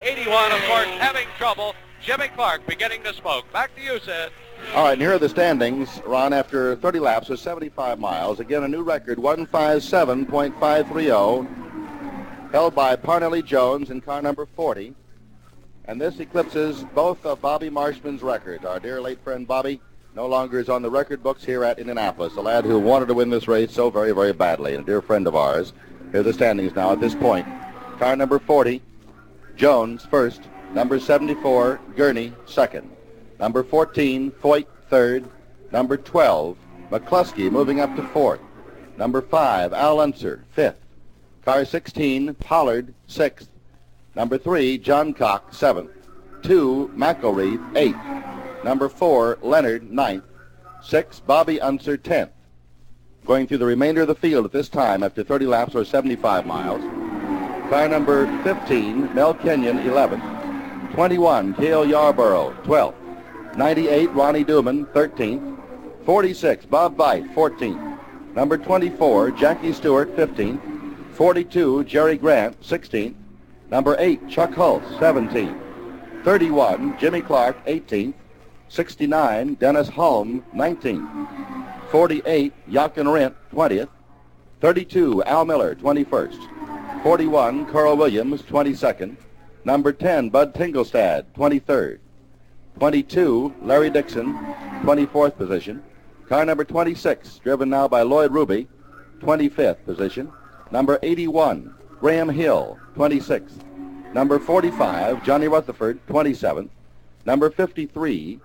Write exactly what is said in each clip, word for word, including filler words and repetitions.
eighty-one, of course, having trouble. Jimmy Clark beginning to smoke. Back to you, Sid. All right, and here are the standings, Ron, after thirty laps of seventy-five miles. Again, a new record, one fifty-seven point five three oh, held by Parnelli Jones in car number forty. And this eclipses both of Bobby Marshman's records. Our dear late friend Bobby no longer is on the record books here at Indianapolis, a lad who wanted to win this race so very, very badly, and a dear friend of ours. Here are the standings now at this point. Car number forty, Jones first. Number seventy-four, Gurney second. Number fourteen, Foyt third. Number twelve, McCluskey moving up to fourth. Number five, Al Unser fifth. Car sixteen, Pollard sixth. Number three, John Cock seventh. Two, McElreath eighth. Number four, Leonard ninth. Six, Bobby Unser tenth. Going through the remainder of the field at this time after thirty laps or seventy-five miles. Car number fifteen, Mel Kenyon eleventh. twenty-one, Cale Yarborough twelfth. ninety-eight, Ronnie Duman thirteenth. forty-six, Bob Veit fourteenth. Number twenty-four, Jackie Stewart fifteenth. forty-two, Jerry Grant sixteenth. Number eight, Chuck Hulse seventeenth. thirty-one, Jimmy Clark eighteenth. sixty-nine, Dennis Hulme nineteenth. forty-eight, Jochen Rindt twentieth. thirty-two, Al Miller twenty-first. forty-one, Carl Williams twenty-second. Number ten, Bud Tingelstad twenty-third. twenty-two, Larry Dixon twenty-fourth position. Car number twenty-six, driven now by Lloyd Ruby, twenty-fifth position. Number eighty-one, Graham Hill twenty-sixth. Number forty-five, Johnny Rutherford twenty-seventh. Number fifty-three,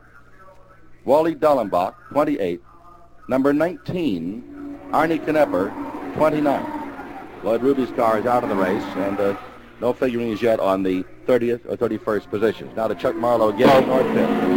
Wally Dallenbach twenty-eighth. Number nineteen, Arnie Knepper twenty-ninth. Lloyd Ruby's car is out of the race, and uh, no figurines yet on the thirtieth or thirty-first positions. Now to Chuck Marlowe again, North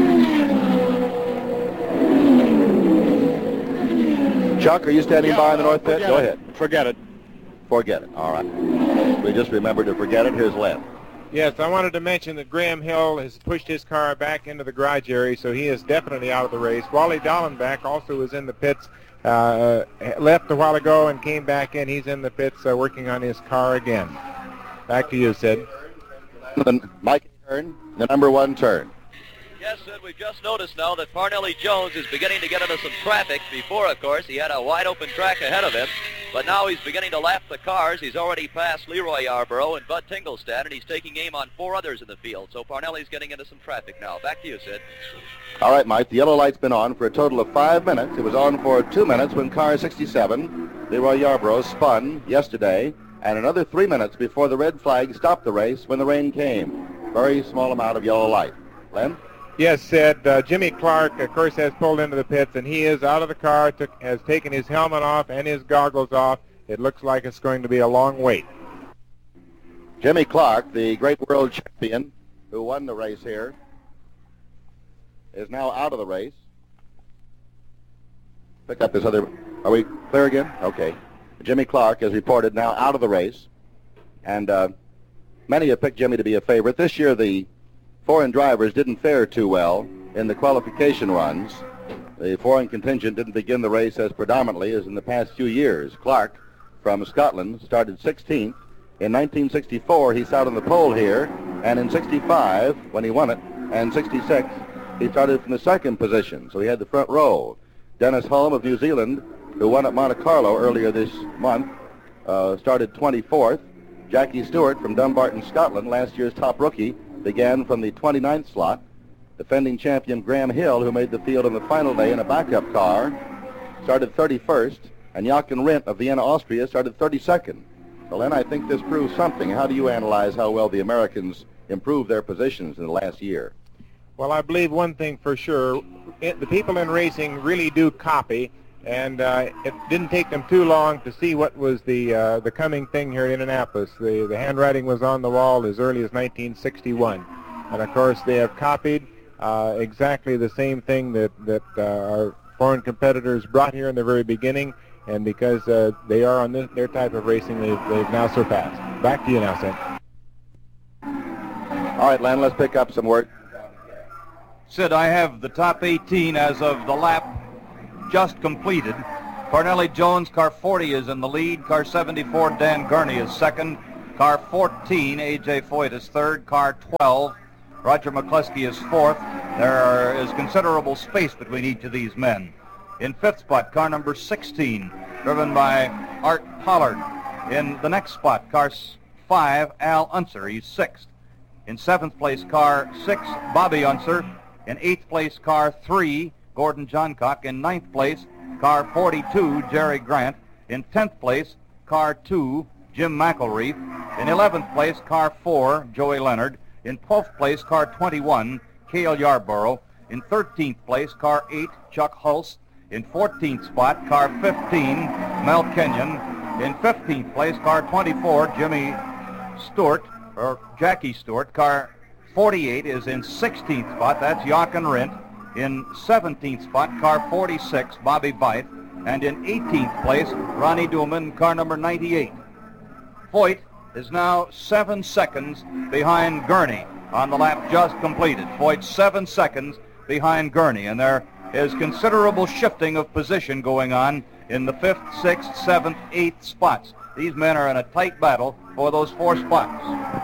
pit. Chuck, are you standing by in the North pit? Go ahead. Forget it. Forget it. All right. We just remembered to forget it. Here's Len. Yes, I wanted to mention that Graham Hill has pushed his car back into the garage area, so he is definitely out of the race. Wally Dallenbach also is in the pits. Uh, left a while ago and came back in. He's in the pits uh, working on his car again. Back to you, Sid. Mike Hearn, the number one turn. Yes, Sid, we've just noticed now that Parnelli Jones is beginning to get into some traffic. Before, of course, he had a wide-open track ahead of him. But now he's beginning to lap the cars. He's already passed Leroy Yarborough and Bud Tingelstad, and he's taking aim on four others in the field. So Parnelli's getting into some traffic now. Back to you, Sid. All right, Mike, the yellow light's been on for a total of five minutes. It was on for two minutes when car sixty-seven, Leroy Yarborough, spun yesterday, and another three minutes before the red flag stopped the race when the rain came. Very small amount of yellow light. Len? Yes, Sid. Uh, Jimmy Clark, of course, has pulled into the pits, and he is out of the car, took, has taken his helmet off and his goggles off. It looks like it's going to be a long wait. Jimmy Clark, the great world champion who won the race here, is now out of the race. Pick up this other... Are we clear again? Okay. Jimmy Clark is reported now out of the race, and uh, many have picked Jimmy to be a favorite. This year, the foreign drivers didn't fare too well in the qualification runs. The foreign contingent didn't begin the race as predominantly as in the past few years. Clark from Scotland started sixteenth. In nineteen sixty-four, he sat on the pole here, and in sixty-five, when he won it, and sixty-six, he started from the second position, so he had the front row. Dennis Hulme of New Zealand, who won at Monte Carlo earlier this month, uh, started twenty-fourth. Jackie Stewart from Dumbarton, Scotland, last year's top rookie, began from the twenty-ninth slot. Defending champion Graham Hill, who made the field on the final day in a backup car, started thirty-first, and Jochen Rindt of Vienna, Austria, started thirty-second. Well, then I think this proves something. How do you analyze how well the Americans improved their positions in the last year? Well, I believe one thing for sure, it, the people in racing really do copy, and uh, it didn't take them too long to see what was the uh, the coming thing here in Indianapolis. The, the handwriting was on the wall as early as nineteen sixty-one. And, of course, they have copied uh, exactly the same thing that, that uh, our foreign competitors brought here in the very beginning, and because uh, they are on this, their type of racing, they've, they've now surpassed. Back to you now, Sid. All right, Len, let's pick up some work. Sid, I have the top eighteen as of the lap just completed. Parnelli Jones, car forty, is in the lead. Car seventy-four, Dan Gurney, is second. Car fourteen, A J Foyt is third. Car twelve, Roger McCluskey is fourth. There is considerable space between each of these men. In fifth spot, car number sixteen, driven by Art Pollard. In the next spot, car five, Al Unser, he's sixth. In seventh place, car six, Bobby Unser. In eighth place, car three, Gordon Johncock. In ninth place, car forty-two, Jerry Grant. In tenth place, car two, Jim McElreath. In eleventh place, car four, Joey Leonard. In twelfth place, car twenty-one, Cale Yarborough. In thirteenth place, car eight, Chuck Hulse. In fourteenth spot, car fifteen, Mel Kenyon. In fifteenth place, car twenty-four, Jimmy Stewart, or Jackie Stewart. Car forty-eight is in sixteenth spot, that's Jochen Rindt. In seventeenth spot, car forty-six, Bobby Byth. And in eighteenth place, Ronnie Duman, car number ninety-eight. Foyt is now seven seconds behind Gurney on the lap just completed. Foyt seven seconds behind Gurney, and there is considerable shifting of position going on in the fifth, sixth, seventh, eighth spots. These men are in a tight battle for those four spots.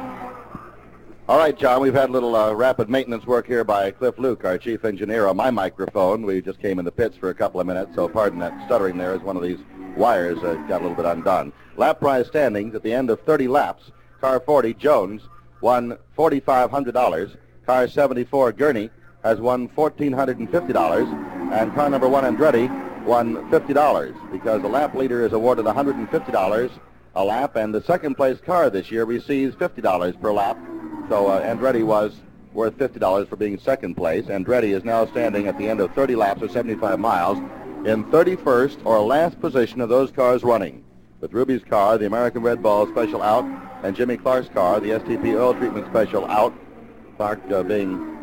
All right, John, we've had a little uh, rapid maintenance work here by Cliff Luke, our chief engineer, on my microphone. We just came in the pits for a couple of minutes, so pardon that stuttering there as one of these wires uh, got a little bit undone. Lap prize standings at the end of thirty laps. Car forty, Jones, won four thousand five hundred dollars. Car seventy-four, Gurney, has won one thousand four hundred fifty dollars. And car number one, Andretti, won fifty dollars because the lap leader is awarded one hundred fifty dollars a lap, and the second place car this year receives fifty dollars per lap. So uh, Andretti was worth fifty dollars for being second place. Andretti is now standing at the end of thirty laps or seventy-five miles in thirty-first or last position of those cars running, with Ruby's car, the American Red Bull Special, out, and Jimmy Clark's car, the S T P Oil Treatment Special, out. Clark uh, being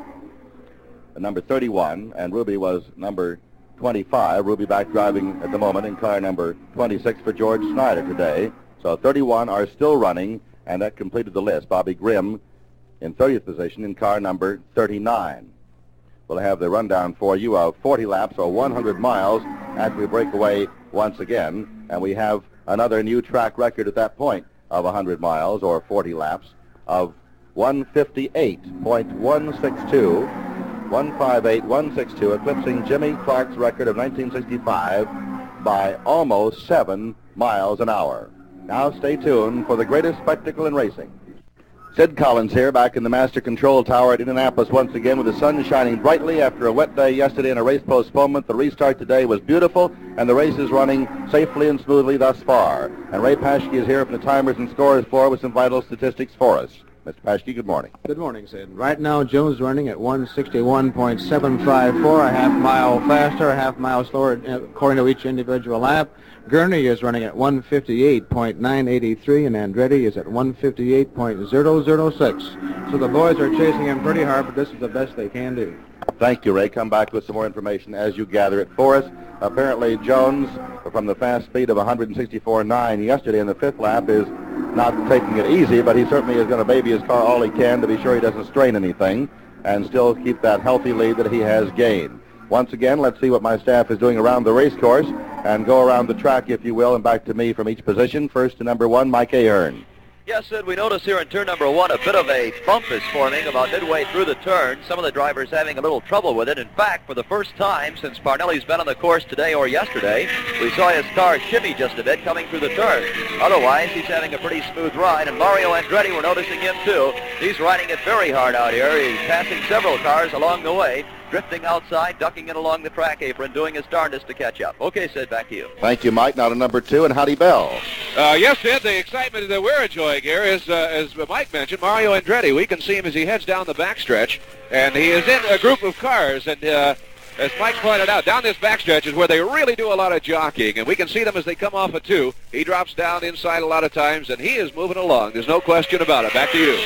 number thirty-one, and Ruby was number twenty-five. Ruby back driving at the moment in car number twenty-six for George Snyder today. So thirty-one are still running, and that completed the list. Bobby Grimm in thirtieth position in car number thirty-nine. We'll have the rundown for you of forty laps or one hundred miles after we break away once again, and we have another new track record at that point of one hundred miles or forty laps of one fifty-eight point one six two, one fifty-eight point one six two, eclipsing Jimmy Clark's record of nineteen sixty-five by almost seven miles an hour. Now stay tuned for the greatest spectacle in racing. Sid Collins here, back in the Master Control Tower at Indianapolis once again, with the sun shining brightly after a wet day yesterday and a race postponement. The restart today was beautiful, and the race is running safely and smoothly thus far. And Ray Paschke is here from the timers and scorers floor with some vital statistics for us. Mister Paschke, good morning. Good morning, Sid. Right now, Jones running at one sixty-one point seven five four, a half mile faster, a half mile slower according to each individual lap. Gurney is running at one fifty-eight point nine eight three, and Andretti is at one fifty-eight point zero zero six. So the boys are chasing him pretty hard, but this is the best they can do. Thank you, Ray. Come back with some more information as you gather it for us. Apparently, Jones, from the fast speed of one sixty-four point nine yesterday in the fifth lap, is not taking it easy, but he certainly is going to baby his car all he can to be sure he doesn't strain anything and still keep that healthy lead that he has gained. Once again, let's see what my staff is doing around the race course and go around the track, if you will, and back to me from each position. First to number one, Mike Ahern. Yes, Sid, we notice here in turn number one a bit of a bump is forming about midway through the turn. Some of the drivers having a little trouble with it. In fact, for the first time since Parnelli's been on the course today or yesterday, we saw his car shimmy just a bit coming through the turn. Otherwise, he's having a pretty smooth ride, and Mario Andretti, we're noticing him too. He's riding it very hard out here. He's passing several cars along the way, drifting outside, ducking in along the track apron, doing his darndest to catch up. Okay, Sid, back to you. Thank you, Mike. Now to number two, and Howdy Bell. Uh, yes, Sid, the excitement that we're enjoying here is, uh, as Mike mentioned, Mario Andretti. We can see him as he heads down the backstretch, and he is in a group of cars, and uh, as Mike pointed out, down this backstretch is where they really do a lot of jockeying, and we can see them as they come off a two. He drops down inside a lot of times, and he is moving along. There's no question about it. Back to you.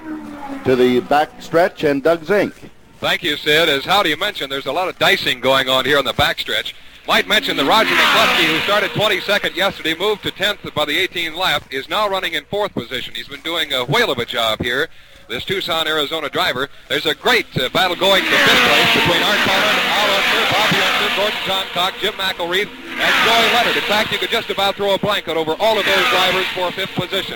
To the backstretch, and Doug Zink. Thank you, Sid. As Howdy mentioned, there's a lot of dicing going on here on the backstretch. Might mention that Roger McCluskey, who started twenty-second yesterday, moved to tenth by the eighteenth lap, is now running in fourth position. He's been doing a whale of a job here, this Tucson, Arizona driver. There's a great uh, battle going to fifth place between Art Pollard, Al Unser, Bobby Unser, Gordon Johncock, Jim McElreath, and Joey Leonard. In fact, you could just about throw a blanket over all of those drivers for fifth position.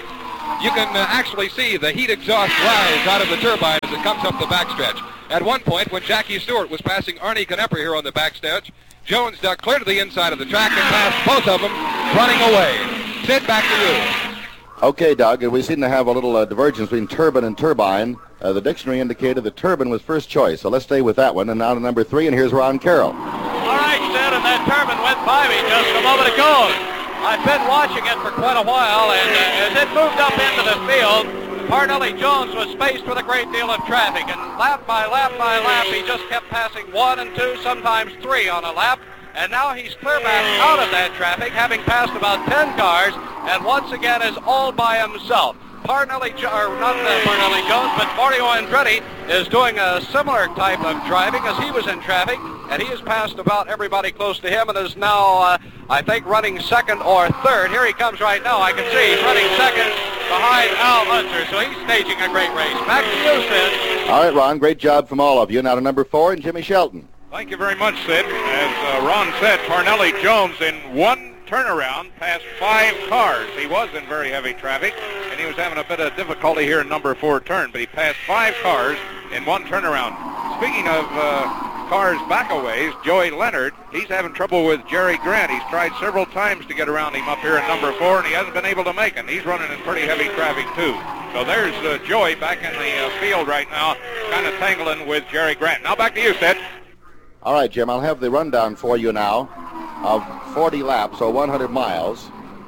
you can uh, actually see the heat exhaust rise out of the turbine as it comes up the backstretch. At one point, when Jackie Stewart was passing Arnie Knepper here on the backstretch, Jones ducked clear to the inside of the track and passed both of them running away. Sid, back to you. Okay, Doug, we seem to have a little uh, divergence between turbine and turbine. Uh, the dictionary indicated that turbine was first choice, so let's stay with that one. And now to number three, and here's Ron Carroll. All right, Sid, and that turbine went by me just a moment ago. I've been watching it for quite a while, and uh, as it moved up into the field, Parnelli Jones was faced with a great deal of traffic, and lap by lap by lap, he just kept passing one and two, sometimes three on a lap, and now he's clear back out of that traffic, having passed about ten cars, and once again is all by himself. Parnelli, or not uh, Parnelli Jones, but Mario Andretti is doing a similar type of driving as he was in traffic, and he has passed about everybody close to him and is now, uh, I think, running second or third. Here he comes right now. I can see he's running second behind Al Unser, so he's staging a great race. Back to you, Sid. All right, Ron, great job from all of you. Now to number four, and Jimmy Shelton. Thank you very much, Sid. As uh, Ron said, Parnelli Jones in one turnaround passed five cars. He was in very heavy traffic, and he was having a bit of difficulty here in number four turn, but he passed five cars in one turnaround. Speaking of uh, cars back a ways, Joey Leonard, he's having trouble with Jerry Grant. He's tried several times to get around him up here in number four, and he hasn't been able to make it. He's running in pretty heavy traffic, too. So there's uh, Joey back in the uh, field right now, kind of tangling with Jerry Grant. Now back to you, Sid. All right, Jim, I'll have the rundown for you now of forty laps, or one hundred miles.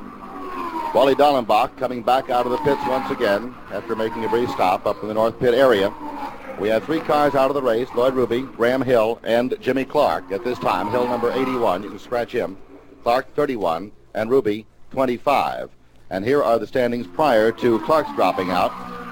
Wally Dallenbach coming back out of the pits once again after making a brief stop up in the North Pit area. We have three cars out of the race, Lloyd Ruby, Graham Hill, and Jimmy Clark. At this time, Hill number eighty-one, you can scratch him, Clark thirty-one, and Ruby twenty-five. And here are the standings prior to Clark's dropping out.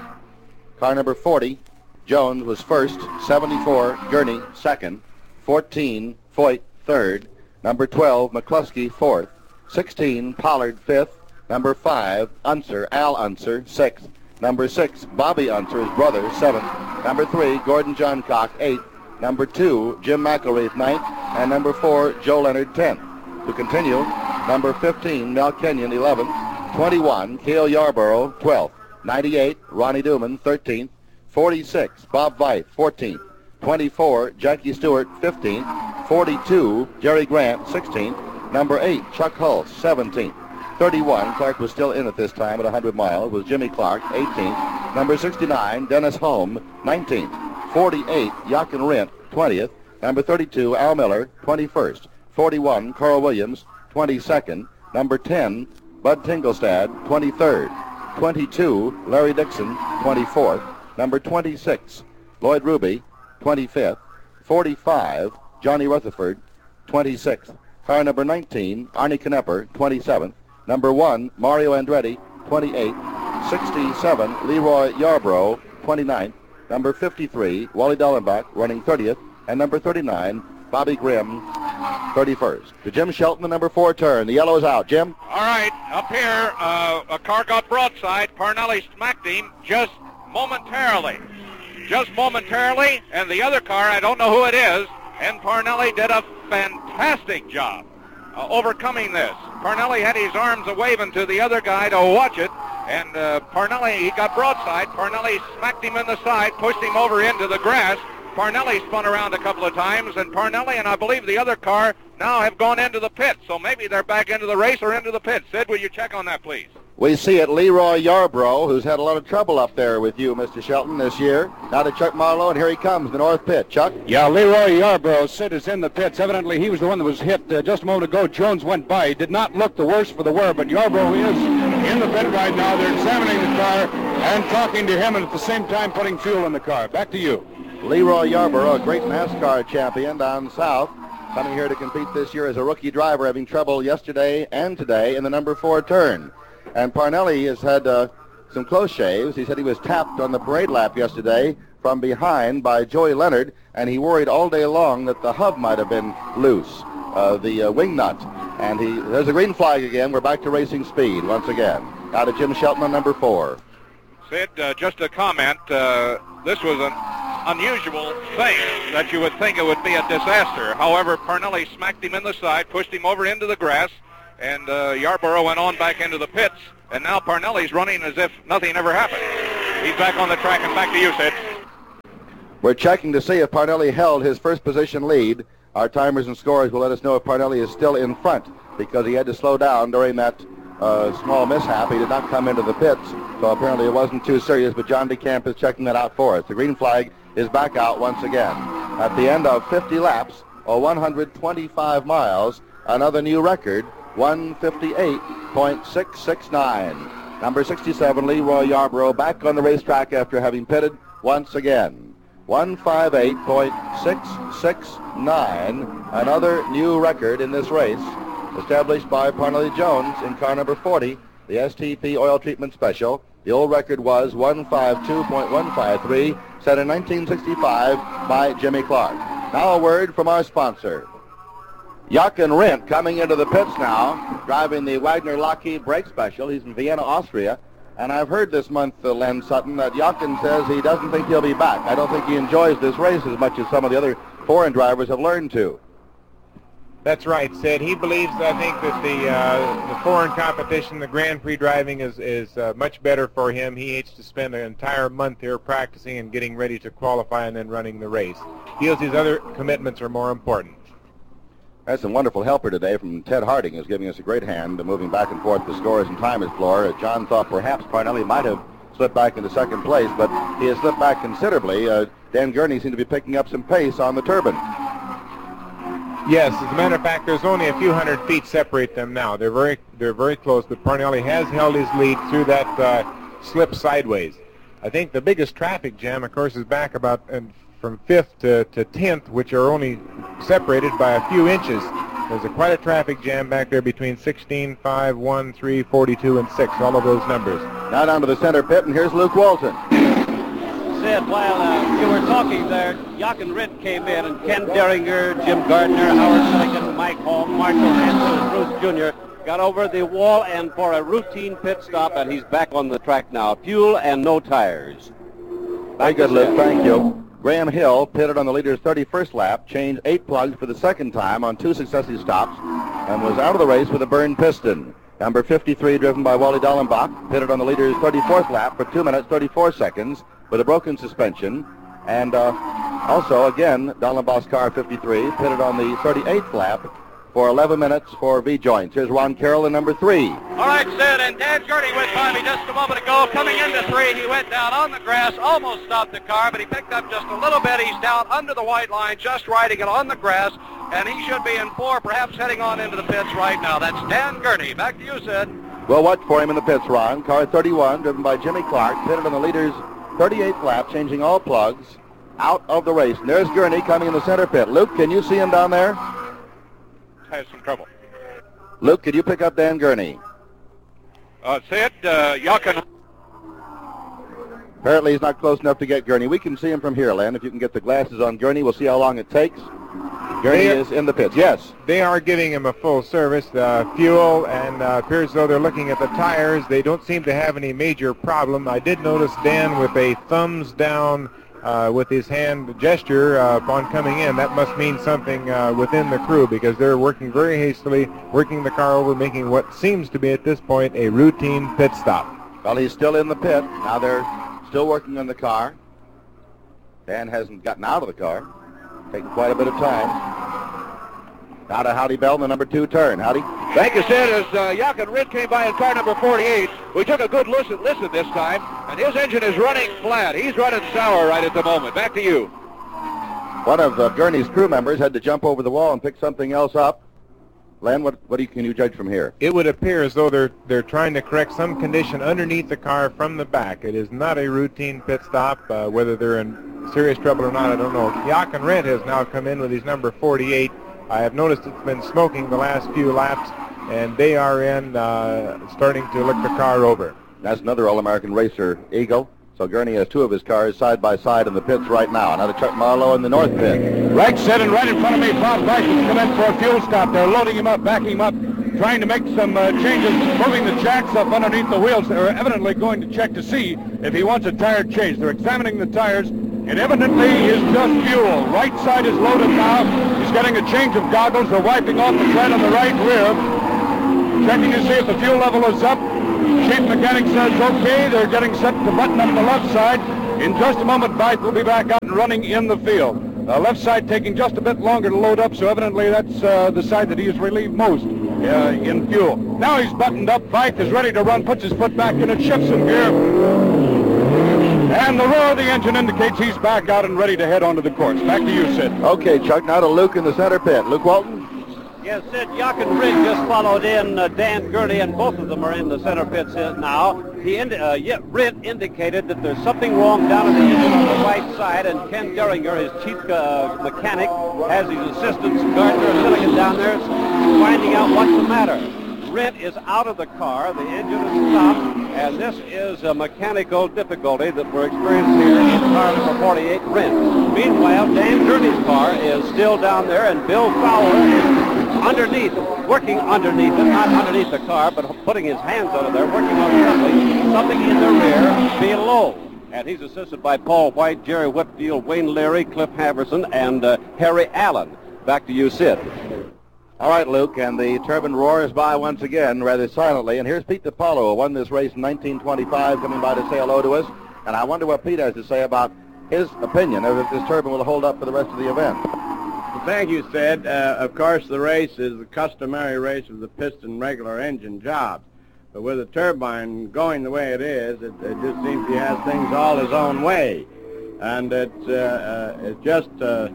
Car number forty, Jones was first, seventy-four, Gurney second, fourteen, Foyt third, number twelve, McCluskey fourth, sixteen, Pollard fifth, number five, Unser, Al Unser sixth, number six, Bobby Unser, his brother, seventh, number three, Gordon Johncock eighth, number two, Jim McElreath ninth, and number four, Joe Leonard tenth. To continue, number fifteen, Mel Kenyon eleventh, twenty-one, Cale Yarborough twelfth, ninety-eight, Ronnie Duman thirteenth, forty-six, Bob Veit fourteenth, twenty-four, Jackie Stewart fifteenth, forty-two, Jerry Grant sixteenth, number eight, Chuck Hulse seventeenth, thirty-one, Clark was still in at this time at one hundred miles, was Jimmy Clark eighteenth, number sixty-nine, Dennis Holm nineteenth, forty-eight, Jochen Rindt twentieth, number thirty-two, Al Miller twenty-first, forty-one, Carl Williams twenty-second, number ten, Bud Tingelstad twenty-third, twenty-two, Larry Dixon twenty-fourth, number twenty-six, Lloyd Ruby twenty-fifth, forty-five, Johnny Rutherford twenty-sixth, car number nineteen, Arnie Knepper twenty-seventh, number one, Mario Andretti twenty-eighth, sixty-seven, Leroy Yarborough twenty-ninth, number fifty-three, Wally Dallenbach running thirtieth, and number thirty-nine, Bobby Grimm thirty-first. To Jim Shelton, the number four turn. The yellow is out. Jim? All right, up here, uh, a car got broadside. Parnelli smacked him just momentarily. Just momentarily, and the other car, I don't know who it is, and Parnelli did a fantastic job uh, overcoming this. Parnelli had his arms a-waving to the other guy to watch it, and uh, Parnelli, he got broadside. Parnelli smacked him in the side, pushed him over into the grass. Parnelli spun around a couple of times, and Parnelli and I believe the other car now have gone into the pit, so maybe they're back into the race or into the pit. Sid, will you check on that, please? We see it Leroy Yarborough, who's had a lot of trouble up there with you, Mister Shelton, this year. Now to Chuck Marlowe, and here he comes, the north pit. Chuck? Yeah, Leroy Yarborough, Sid, is in the pits. Evidently, he was the one that was hit uh, just a moment ago. Jones went by. He did not look the worse for the wear, but Yarborough is in the pit right now. They're examining the car and talking to him, and at the same time putting fuel in the car. Back to you. Leroy Yarborough, a great NASCAR champion down south, coming here to compete this year as a rookie driver, having trouble yesterday and today in the number four turn. And Parnelli has had uh, some close shaves. He said he was tapped on the parade lap yesterday from behind by Joey Leonard, and he worried all day long that the hub might have been loose, uh, the uh, wing nut. And he there's a green flag again. We're back to racing speed once again. Now to Jim Shelton on number four. Sid, uh, just a comment. Uh, this was an unusual thing that you would think it would be a disaster. However, Parnelli smacked him in the side, pushed him over into the grass, and uh, Yarborough went on back into the pits, and now Parnelli's running as if nothing ever happened. He's back on the track, and back to you, Sid. We're checking to see if Parnelli held his first position lead. Our timers and scorers will let us know if Parnelli is still in front, because he had to slow down during that uh, small mishap. He did not come into the pits, so apparently it wasn't too serious, but John DeCamp is checking that out for us. The green flag is back out once again. At the end of fifty laps, or one hundred twenty-five miles, another new record, one fifty-eight point six six nine. Number sixty-seven, Leroy Yarborough, back on the racetrack after having pitted once again. one fifty-eight point six six nine, another new record in this race, established by Parnelli Jones in car number forty, the S T P Oil Treatment Special. The old record was one fifty-two point one five three, set in nineteen sixty-five by Jimmy Clark. Now a word from our sponsor. Jochen Rindt coming into the pits now, driving the Wagner Lockheed Brake Special. He's in Vienna, Austria. And I've heard this month, uh, Len Sutton, that Jochen says he doesn't think he'll be back. I don't think he enjoys this race as much as some of the other foreign drivers have learned to. That's right, Sid. He believes, I think, that the uh, the foreign competition, the Grand Prix driving, is, is uh, much better for him. He hates to spend an entire month here practicing and getting ready to qualify and then running the race. He feels his other commitments are more important. That's some wonderful helper today from Ted Harding, who's giving us a great hand, uh, moving back and forth the scores and timers floor. Uh, John thought perhaps Parnelli might have slipped back into second place, but he has slipped back considerably. Uh, Dan Gurney seemed to be picking up some pace on the turbine. Yes, as a matter of fact, there's only a few hundred feet separate them now. They're very, they're very close, but Parnelli has held his lead through that uh, slip sideways. I think the biggest traffic jam, of course, is back about uh, from fifth to, to tenth, which are only separated by a few inches. There's a quite a traffic jam back there between sixteen, five, one, three, forty-two, and six, all of those numbers. Now down to the center pit, and here's Luke Walton. Sid, while uh, you were talking there, Jochen Rindt came in, and Ken Derringer, Jim Gardner, Howard Milligan, Mike Hall, Marshall Andrews, Bruce Junior got over the wall and for a routine pit stop, and he's back on the track now. Fuel and no tires. Very good, Luke. Thank you. Graham Hill pitted on the leader's thirty-first lap, changed eight plugs for the second time on two successive stops, and was out of the race with a burned piston. Number fifty-three, driven by Wally Dallenbach, pitted on the leader's thirty-fourth lap for two minutes, thirty-four seconds with a broken suspension. And uh, also, again, Dallenbach's car fifty-three, pitted on the thirty-eighth lap for eleven minutes for V-joints. Here's Ron Carroll in number three. All right, Sid, and Dan Gurney went by me just a moment ago. Coming into three, he went down on the grass, almost stopped the car, but he picked up just a little bit. He's down under the white line, just riding it on the grass, and he should be in four, perhaps heading on into the pits right now. That's Dan Gurney. Back to you, Sid. Well, watch for him in the pits, Ron. Car thirty-one, driven by Jimmy Clark, pitted on the leader's thirty-eighth lap, changing all plugs, out of the race. And there's Gurney coming in the center pit. Luke, can you see him down there? Has some trouble. Luke, could you pick up Dan Gurney? Uh, Sid, uh, Jochen. Apparently he's not close enough to get Gurney. We can see him from here, Len. If you can get the glasses on Gurney, we'll see how long it takes. Gurney is in the pits. Yes. They are giving him a full service, uh, fuel, and uh, appears as though they're looking at the tires. They don't seem to have any major problem. I did notice Dan with a thumbs down uh, with his hand gesture uh, upon coming in. That must mean something uh, within the crew, because they're working very hastily, working the car over, making what seems to be at this point a routine pit stop. Well, he's still in the pit. Now they're still working on the car. Dan hasn't gotten out of the car. Taking quite a bit of time. Now to Howdy Bell in the number two turn. Howdy. Thank you, Sid. As uh, Jochen Rindt came by in car number forty-eight, we took a good listen, listen this time, and his engine is running flat. He's running sour right at the moment. Back to you. One of uh, Gurney's crew members had to jump over the wall and pick something else up. Len, what, what do you, can you judge from here? It would appear as though they're they're trying to correct some condition underneath the car from the back. It is not a routine pit stop. Uh, whether they're in serious trouble or not, I don't know. Jochen Rindt has now come in with his number forty-eight. I have noticed it's been smoking the last few laps, and they are in uh, starting to look the car over. That's another All-American racer, Eagle. So Gurney has two of his cars side by side in the pits right now. Another Chuck Marlowe in the north pit. Right sitting right in front of me, Bob Price has come in for a fuel stop. They're loading him up, backing him up, trying to make some uh, changes, moving the jacks up underneath the wheels. They're evidently going to check to see if he wants a tire change. They're examining the tires, and evidently it's just fuel. Right side is loaded now. He's getting a change of goggles. They're wiping off the tread on the right rear. checking to see if the fuel level is up. Chief mechanic says okay. They're getting set to button up the left side. In just a moment, Blythe will be back out and running in the field. Uh, left side taking just a bit longer to load up, so evidently that's uh, the side that he has relieved most uh, in fuel. Now he's buttoned up. Blythe is ready to run, puts his foot back in it, shifts in gear. And the roar of the engine indicates he's back out and ready to head onto the course. Back to you, Sid. Okay, Chuck, now to Luke in the center pit. Luke Walton? Yes, Sid, Jochen Rig just followed in uh, Dan Gurney, and both of them are in the center pits now. He indi- uh, yeah, Rit indicated that there's something wrong down in the engine on the right side, and Ken Geringer, his chief uh, mechanic, has his assistants, Gardner and Milligan down there, finding out what's the matter. Rit is out of the car, the engine is stopped, and this is a mechanical difficulty that we're experiencing here in car number forty-eight, Rit. Meanwhile, Dan Gurney's car is still down there, and Bill Fowler is underneath, working underneath it, not underneath the car, but putting his hands under there, working on something, something in the rear below. And he's assisted by Paul White, Jerry Whitfield, Wayne Leary, Cliff Haverson, and uh, Harry Allen. Back to you, Sid. All right, Luke, and the turbine roars by once again, rather silently. And here's Pete DiPaolo, who won this race in nineteen twenty-five, coming by to say hello to us. And I wonder what Pete has to say about his opinion of if this turbine will hold up for the rest of the event. Well, thank you, Sid. Uh, of course, the race is the customary race of the piston regular engine job. But with the turbine going the way it is, it, it just seems he has things all his own way. And it's, uh, uh, it's just uh,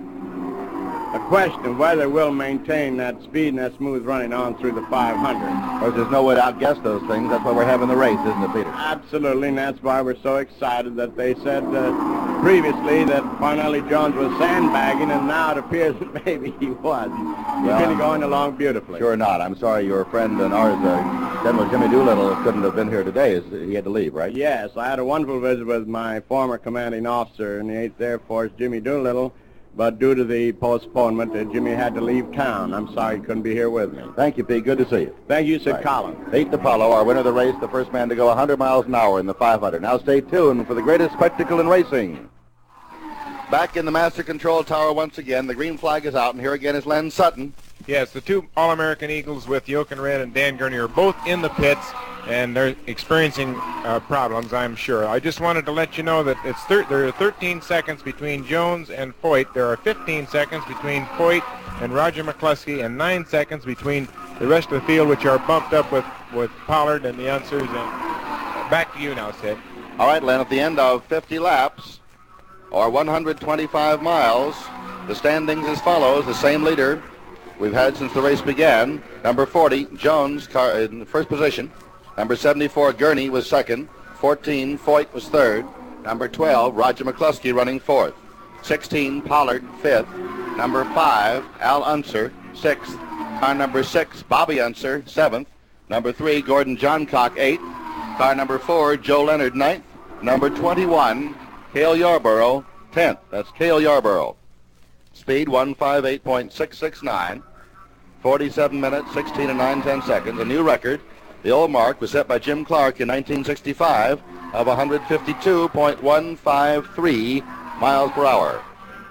a question of whether we'll maintain that speed and that smooth running on through the five hundred. Of course, there's no way to outguess those things. That's why we're having the race, isn't it, Peter? Absolutely, and that's why we're so excited that they said uh, previously that Parnelli Jones was sandbagging, and now it appears that maybe he was. He's Well, really going along beautifully. Sure not. I'm sorry your friend and ours, uh, General Jimmy Doolittle, couldn't have been here today. He had to leave, right? Yes, I had a wonderful visit with my former commanding officer in the eighth Air Force, Jimmy Doolittle, but due to the postponement, uh, Jimmy had to leave town. I'm sorry he couldn't be here with me. Thank you, Pete. Good to see you. Thank you, Sid Right. Collins. Pete DiPaolo, our winner of the race, the first man to go one hundred miles an hour in the five hundred. Now stay tuned for the greatest spectacle in racing. Back in the master control tower once again. The green flag is out, and here again is Len Sutton. Yes, the two All-American Eagles with Jochen Red and Dan Gurney are both in the pits, and they're experiencing uh, problems, I'm sure. I just wanted to let you know that it's thir- there are thirteen seconds between Jones and Foyt. There are fifteen seconds between Foyt and Roger McCluskey, and nine seconds between the rest of the field, which are bumped up with, with Pollard and the Unsers. And back to you now, Sid. All right, Len, at the end of fifty laps, or one hundred twenty-five miles, the standings as follows. The same leader we've had since the race began. Number forty, Jones, car in first position. Number seventy-four, Gurney was second. fourteen, Foyt was third. Number twelve, Roger McCluskey running fourth. sixteen, Pollard, fifth. Number five, Al Unser, sixth. Car number six, Bobby Unser, seventh. Number three, Gordon Johncock, eighth. Car number four, Joe Leonard, ninth. Number twenty-one, Cale Yarborough, tenth. That's Cale Yarborough. Speed one fifty-eight point six six nine. forty-seven minutes, sixteen and nine tenths seconds. A new record. The old mark was set by Jim Clark in nineteen sixty-five of one fifty-two point one five three miles per hour.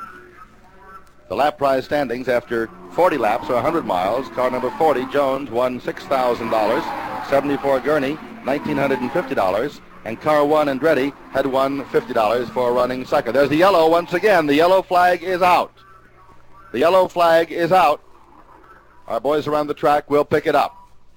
The lap prize standings after forty laps or one hundred miles. Car number forty, Jones, won six thousand dollars. seventy-four, Gurney, one thousand nine hundred fifty dollars. And car one, Andretti, had won fifty dollars for running second. There's the yellow once again. The yellow flag is out. The yellow flag is out. Our boys around the track will pick it up.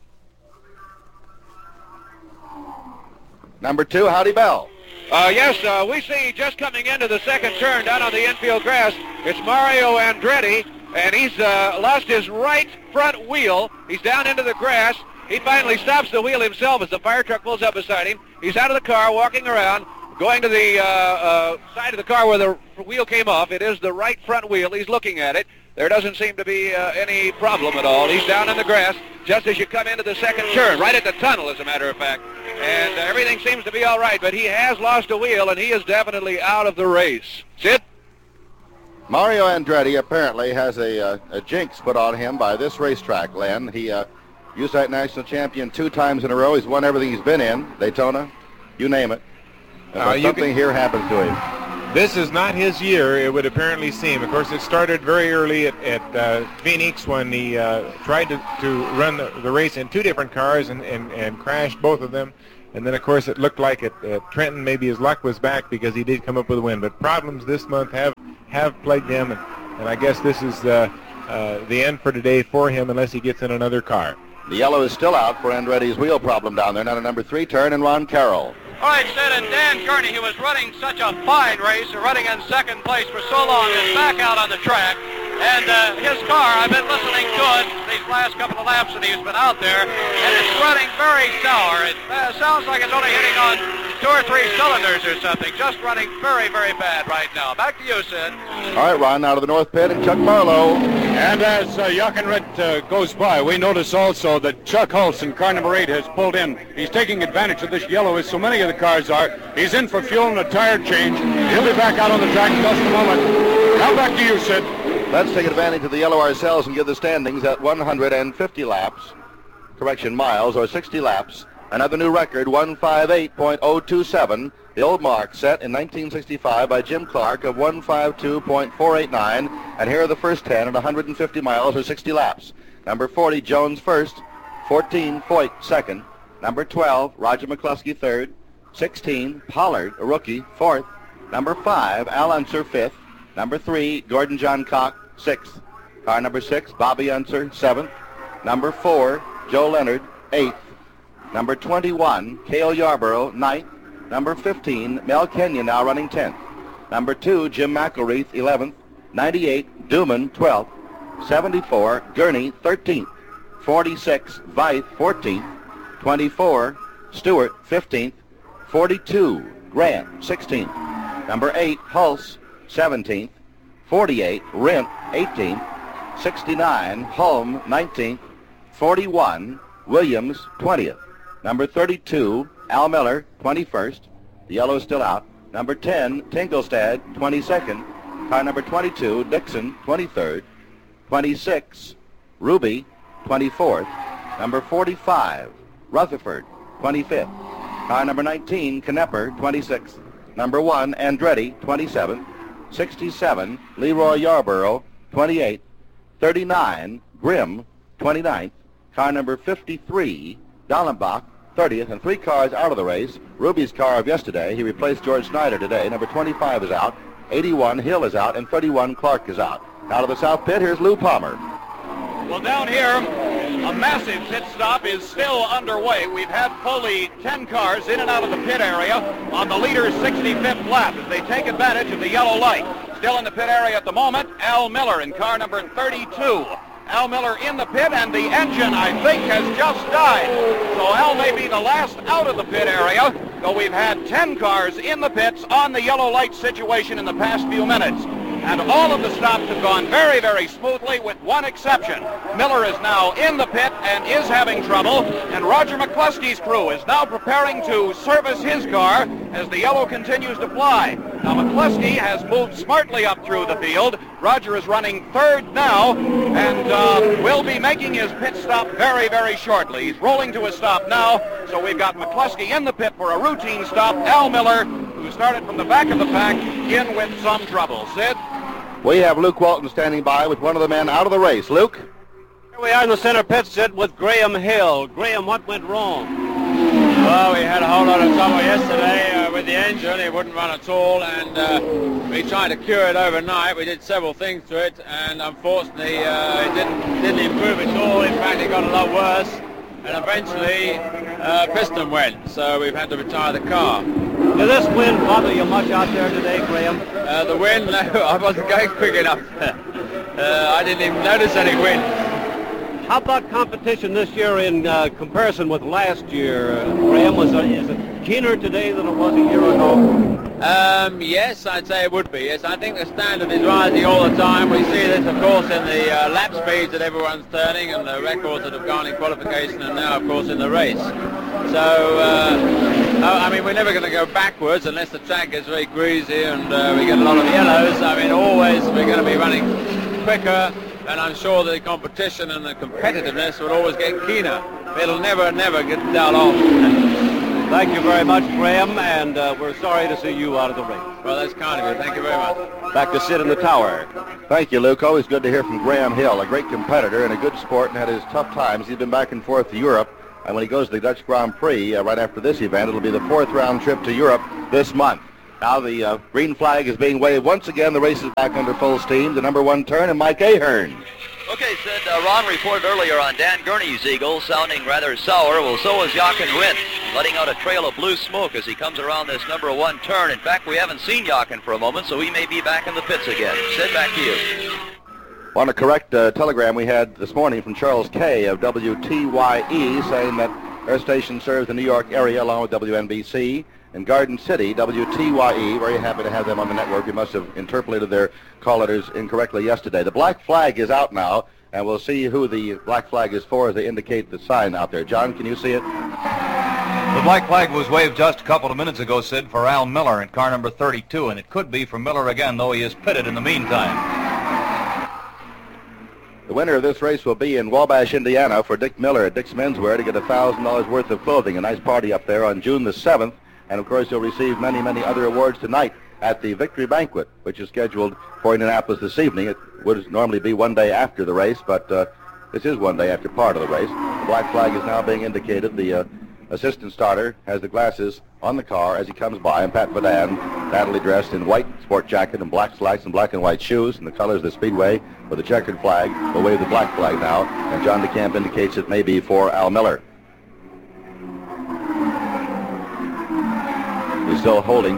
Number two, Howdy Bell. Uh, yes, uh, we see just coming into the second turn down on the infield grass, it's Mario Andretti, and he's uh, lost his right front wheel. He's down into the grass. He finally stops the wheel himself as the fire truck pulls up beside him. He's out of the car, walking around, going to the uh, uh, side of the car where the wheel came off. It is the right front wheel. He's looking at it. There doesn't seem to be uh, any problem at all. He's down in the grass just as you come into the second turn, right at the tunnel, as a matter of fact. And uh, everything seems to be all right, but he has lost a wheel, and he is definitely out of the race. Sid? Mario Andretti apparently has a, uh, a jinx put on him by this racetrack, Len. He uh, U S A C national champion two times in a row. He's won everything he's been in. Daytona, you name it. Uh, something can... here happens to him. This is not his year, it would apparently seem. Of course, it started very early at, at uh, Phoenix when he uh, tried to, to run the, the race in two different cars and, and, and crashed both of them. And then, of course, it looked like at, at Trenton maybe his luck was back because he did come up with a win. But problems this month have, have plagued him, and, and I guess this is uh, uh, the end for today for him unless he gets in another car. The yellow is still out for Andretti's wheel problem down there. Now to number three turn and Ron Carroll. All right, Sid, and Dan Gurney, who was running such a fine race, running in second place for so long, is back out on the track. And uh, his car, I've been listening to it these last couple of laps that he's been out there, and it's running very sour. It uh, sounds like it's only hitting on two or three cylinders or something. Just running very, very bad right now. Back to you, Sid. All right, Ron, now to the north pit and Chuck Marlowe. And as uh, Jochen Rindt uh, goes by, we notice also that Chuck Hulse in car number eight has pulled in. He's taking advantage of this yellow, as so many of the cars are. He's in for fuel and a tire change. He'll be back out on the track in just a moment. Now back to you, Sid. Let's take advantage of the yellow ourselves and give the standings at one hundred fifty laps, correction, miles, or sixty laps. Another new record, one fifty-eight point oh two seven. The old mark set in nineteen sixty-five by Jim Clark of one fifty-two point four eight nine. And here are the first ten at one hundred fifty miles or sixty laps. Number forty, Jones first. fourteen, Foyt second. Number twelve, Roger McCluskey third. sixteen, Pollard, a rookie, fourth. Number five, Al Unser fifth. Number three, Gordon John Cock, sixth. Car number six, Bobby Unser, seventh. Number four, Joe Leonard, eighth. Number twenty-one, Cale Yarborough, ninth. Number fifteen, Mel Kenyon, now running tenth. Number two, Jim McElreath, eleventh. ninety-eight, Duman, twelfth. seventy-four, Gurney, thirteenth. forty-six, Veith, fourteenth. twenty-four, Stewart, fifteenth. forty-two, Grant, sixteenth. Number eight, Hulse, seventeenth. forty-eight, Rindt, eighteenth. sixty-nine, Hulme, nineteenth. forty-one, Williams, twentieth. Number thirty-two, Al Miller, twenty-first. The yellow is still out. Number ten, Tinkelstad, twenty-second. Car number twenty-two, Dixon, twenty-third. twenty-six, Ruby, twenty-fourth. Number forty-five, Rutherford, twenty-fifth. Car number nineteen, Knepper, twenty-sixth. Number one, Andretti, twenty-seventh. sixty-seven, Leroy Yarborough, twenty-eighth. thirty-nine, Grimm, twenty-ninth. Car number fifty-three, Dallenbach, thirtieth, and three cars out of the race. Ruby's car of yesterday, he replaced George Snyder today. Number twenty-five is out, eighty-one, Hill is out, and thirty-one, Clark is out. Now to the south pit, here's Lou Palmer. Well, down here, a massive pit stop is still underway. We've had fully ten cars in and out of the pit area on the leader's sixty-fifth lap as they take advantage of the yellow light. Still in the pit area at the moment, Al Miller in car number thirty-two. Al Miller in the pit, and the engine, I think, has just died. So Al may be the last out of the pit area, though we've had ten cars in the pits on the yellow light situation in the past few minutes. And all of the stops have gone very, very smoothly with one exception. Miller is now in the pit and is having trouble, and Roger McCluskey's crew is now preparing to service his car as the yellow continues to fly. Now McCluskey has moved smartly up through the field. Roger is running third now, and uh, will be making his pit stop very, very shortly. He's rolling to a stop now, so we've got McCluskey in the pit for a routine stop. Al Miller, who started from the back of the pack, in with some trouble. Sid? We have Luke Walton standing by with one of the men out of the race. Luke? Here we are in the center pit, Sid, with Graham Hill. Graham, what went wrong? Well, we had a whole lot of trouble yesterday uh, with the engine. It wouldn't run at all, and uh, we tried to cure it overnight. We did several things to it, and unfortunately uh, it didn't, didn't improve at all. In fact, it got a lot worse, and eventually uh, piston went, so we've had to retire the car. Did this wind bother you much out there today, Graham? Uh, the wind, no, I wasn't going quick enough. uh, I didn't even notice any wind. How about competition this year in uh, comparison with last year? Uh, Graham, was it, is it keener today than it was a year ago? Um, yes, I'd say it would be. Yes, I think the standard is rising all the time. We see this, of course, in the uh, lap speeds that everyone's turning and the records that have gone in qualification and now, of course, in the race. So, uh, I mean, we're never going to go backwards unless the track gets very greasy and uh, we get a lot of yellows. I mean, always we're going to be running quicker, and I'm sure the competition and the competitiveness will always get keener. It'll never, never get dull off. Thank you very much, Graham, and uh, we're sorry to see you out of the race. Well, that's kind of you. Thank you very much. Back to Sid in the tower. Thank you, Luke. Always good to hear from Graham Hill, a great competitor and a good sport, and had his tough times. He's been back and forth to Europe, and when he goes to the Dutch Grand Prix uh, right after this event, it'll be the fourth round trip to Europe this month. Now the uh, green flag is being waved once again. The race is back under full steam. The number one turn, and Mike Ahern. Okay, Sid, uh, Ron reported earlier on Dan Gurney's Eagle sounding rather sour. Well, so is Jochen Rindt, letting out a trail of blue smoke as he comes around this number one turn. In fact, we haven't seen Jochen for a moment, so he may be back in the pits again. Sid, back to you. Want to correct a telegram we had this morning from Charles Kay of W T Y E saying that their station serves the New York area along with W N B C. In Garden City, W T Y E, very happy to have them on the network. We must have interpolated their call letters incorrectly yesterday. The black flag is out now, and we'll see who the black flag is for as they indicate the sign out there. John, can you see it? The black flag was waved just a couple of minutes ago, Sid, for Al Miller in car number thirty-two, and it could be for Miller again, though he is pitted in the meantime. The winner of this race will be in Wabash, Indiana for Dick Miller at Dick's Menswear to get one thousand dollars worth of clothing. A nice party up there on June the seventh. And, of course, he'll receive many, many other awards tonight at the Victory Banquet, which is scheduled for Indianapolis this evening. It would normally be one day after the race, but uh, this is one day after part of the race. The black flag is now being indicated. The uh, assistant starter has the glasses on the car as he comes by, and Pat Badan, badly dressed in white sport jacket and black slacks and black and white shoes, and the colors of the Speedway with a checkered flag, will wave the black flag now, and John DeCamp indicates it may be for Al Miller. He's still holding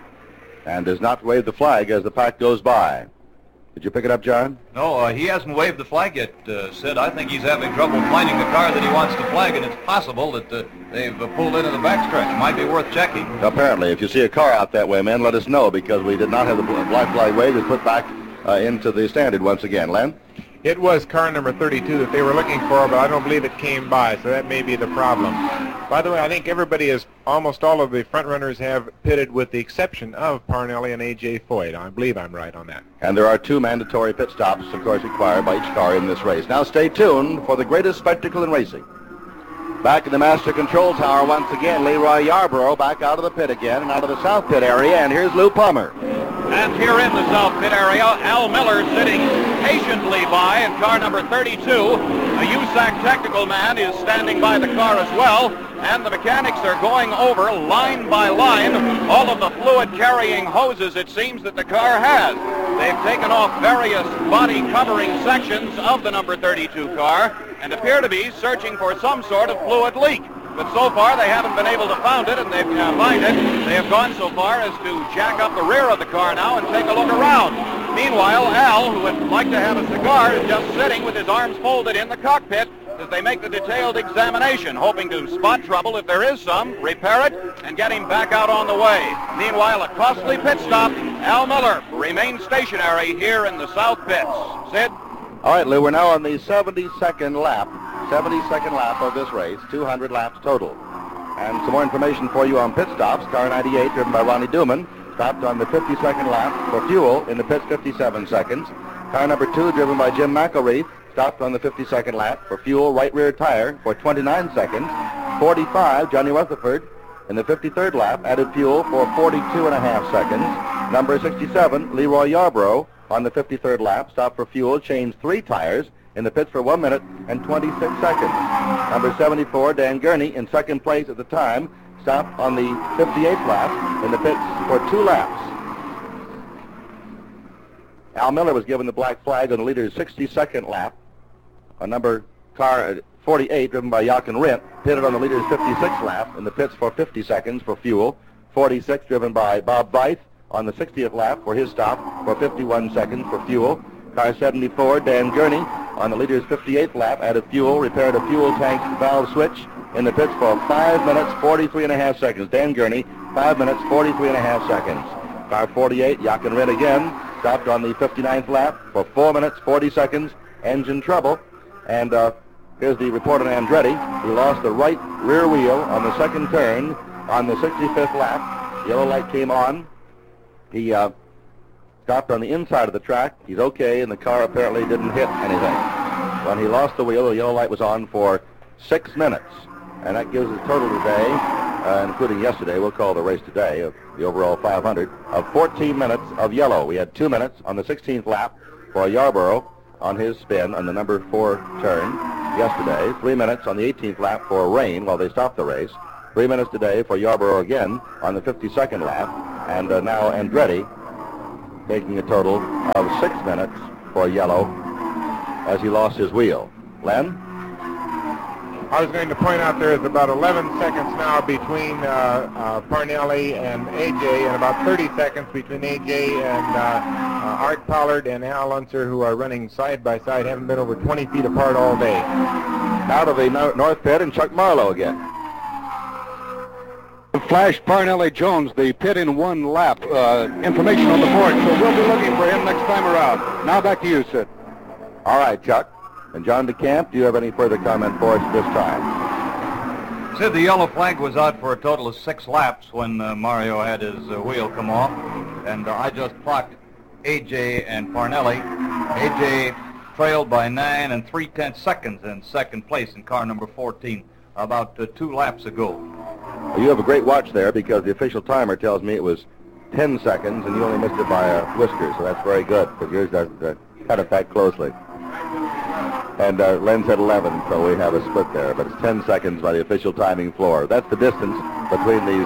and does not wave the flag as the pack goes by. Did you pick it up, John? No, uh, he hasn't waved the flag yet, uh, Sid. I think he's having trouble finding the car that he wants to flag, and it's possible that uh, they've uh, pulled into the backstretch. Might be worth checking. Apparently. If you see a car out that way, men, let us know, because we did not have the black flag waved. It's put back uh, into the standard once again. Len? It was car number thirty-two that they were looking for, but I don't believe it came by, so that may be the problem. By the way, I think everybody is, almost all of the front runners have pitted with the exception of Parnelli and A J Foyt. I believe I'm right on that. And there are two mandatory pit stops, of course, required by each car in this race. Now stay tuned for the greatest spectacle in racing. Back in the master control tower once again, Leroy Yarborough back out of the pit again and out of the south pit area, and here's Lou Palmer. And here in the south pit area, Al Miller sitting patiently by in car number thirty-two. A U S A C technical man is standing by the car as well, and the mechanics are going over line by line all of the fluid-carrying hoses it seems that the car has. They've taken off various body covering sections of the number thirty-two car and appear to be searching for some sort of fluid leak. But so far, they haven't been able to find it, and they've uh, find it. They have gone so far as to jack up the rear of the car now and take a look around. Meanwhile, Al, who would like to have a cigar, is just sitting with his arms folded in the cockpit as they make the detailed examination, hoping to spot trouble if there is some, repair it, and get him back out on the way. Meanwhile, a costly pit stop. Al Miller remains stationary here in the south pits. Sid? All right, Lou, we're now on the seventy-second lap. seventy-second lap of this race, two hundred laps total. And some more information for you on pit stops. Car ninety-eight, driven by Ronnie Duman, stopped on the fifty-second lap for fuel in the pits, fifty-seven seconds. Car number two, driven by Jim McElreath, stopped on the fifty-second lap for fuel, right rear tire, for twenty-nine seconds. forty-five, Johnny Rutherford, in the fifty-third lap, added fuel for forty-two and a half seconds. Number sixty-seven, Leroy Yarborough, on the fifty-third lap, stopped for fuel, changed three tires in the pits for one minute and twenty-six seconds. Number seventy-four, Dan Gurney, in second place at the time, stopped on the fifty-eighth lap in the pits for two laps. Al Miller was given the black flag on the leader's sixty-second lap. A number car forty-eight, driven by Jochen Rindt, pitted on the leader's fifty-sixth lap in the pits for fifty seconds for fuel. forty-six, driven by Bob Bryce, on the sixtieth lap for his stop for fifty-one seconds for fuel. Car seventy-four, Dan Gurney, on the leader's fifty-eighth lap, added fuel, repaired a fuel tank valve switch in the pits for five minutes, forty-three and a half seconds. Dan Gurney, five minutes, forty-three and a half seconds. Car forty-eight, Jochen Rindt again, stopped on the fifty-ninth lap for four minutes, forty seconds, engine trouble. And uh, here's the report on Andretti. He lost the right rear wheel on the second turn on the sixty-fifth lap. Yellow light came on. He uh, stopped on the inside of the track. He's okay, and the car apparently didn't hit anything. When he lost the wheel, the yellow light was on for six minutes. And that gives us total today uh, including yesterday, we'll call the race today, of the overall five hundred, of fourteen minutes of yellow. We had two minutes on the sixteenth lap for Yarborough on his spin on the number four turn yesterday, three minutes on the eighteenth lap for rain while they stopped the race, three minutes today for Yarborough again on the fifty-second lap, and uh, now Andretti taking a total of six minutes for yellow as he lost his wheel. Len? I was going to point out there is about eleven seconds now between uh, uh, Parnelli and A J, and about thirty seconds between A J and uh, uh, Art Pollard and Al Unser, who are running side by side, haven't been over twenty feet apart all day. Out of the no- North Pit, and Chuck Marlowe again. Flash Parnelli Jones, the pit in one lap. Uh, information on the board, so we'll be looking for him next time around. Now back to you, Sid. All right, Chuck. And John DeCamp, do you have any further comment for us this time? Sid, the yellow flag was out for a total of six laps when uh, Mario had his uh, wheel come off. And uh, I just clocked A J and Parnelli. A J trailed by nine and three-tenths seconds in second place in car number fourteen about uh, two laps ago. Well, you have a great watch there because the official timer tells me it was ten seconds, and you only missed it by a whisker, so that's very good because yours doesn't uh, cut it that closely. And uh, Len said eleven, so we have a split there, but it's ten seconds by the official timing floor. That's the distance between these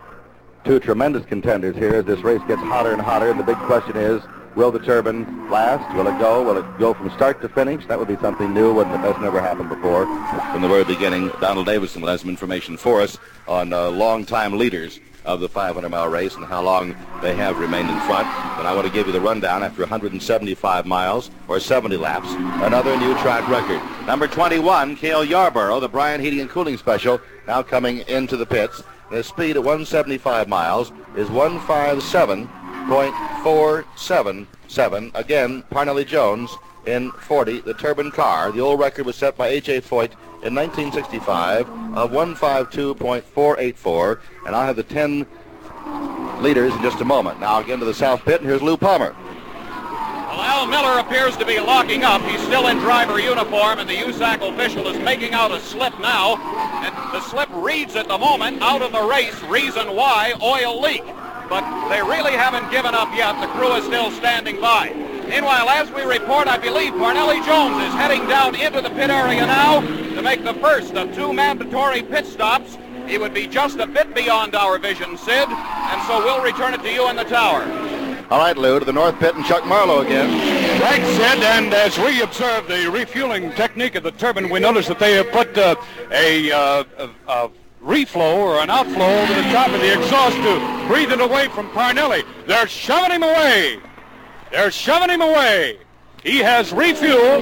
two tremendous contenders here as this race gets hotter and hotter, and the big question is, will the turbine last? Will it go? Will it go from start to finish? That would be something new, wouldn't it? That's never happened before. From the very beginning, Donald Davison will have some information for us on uh, long-time leaders of the five hundred mile race and how long they have remained in front. And I want to give you the rundown after one hundred seventy-five miles or seventy laps. Another new track record. Number twenty-one, Cale Yarborough, the Bryant Heating and Cooling Special, now coming into the pits. His speed at one hundred seventy-five miles is one fifty-seven point four seven seven. Again, Parnelli Jones in forty, the turbine car. The old record was set by A J Foyt in nineteen sixty-five of one fifty-two point four eight four, and I'll have the ten leaders in just a moment. Now again to the south pit, and here's Lou Palmer. Well, Al Miller appears to be locking up. He's still in driver uniform, and the U S A C official is making out a slip now, and the slip reads at the moment, out of the race, reason why, oil leak. But they really haven't given up yet. The crew is still standing by. Meanwhile, as we report, I believe Parnelli Jones is heading down into the pit area now to make the first of two mandatory pit stops. He would be just a bit beyond our vision, Sid, and so we'll return it to you in the tower. All right, Lou, to the north pit and Chuck Marlowe again. Thanks, Sid, and as we observe the refueling technique of the turbine, we notice that they have put uh, a, uh, a, a reflow or an outflow over the top of the exhaust to breathe it away from Parnelli. They're shoving him away. They're shoving him away. He has refueled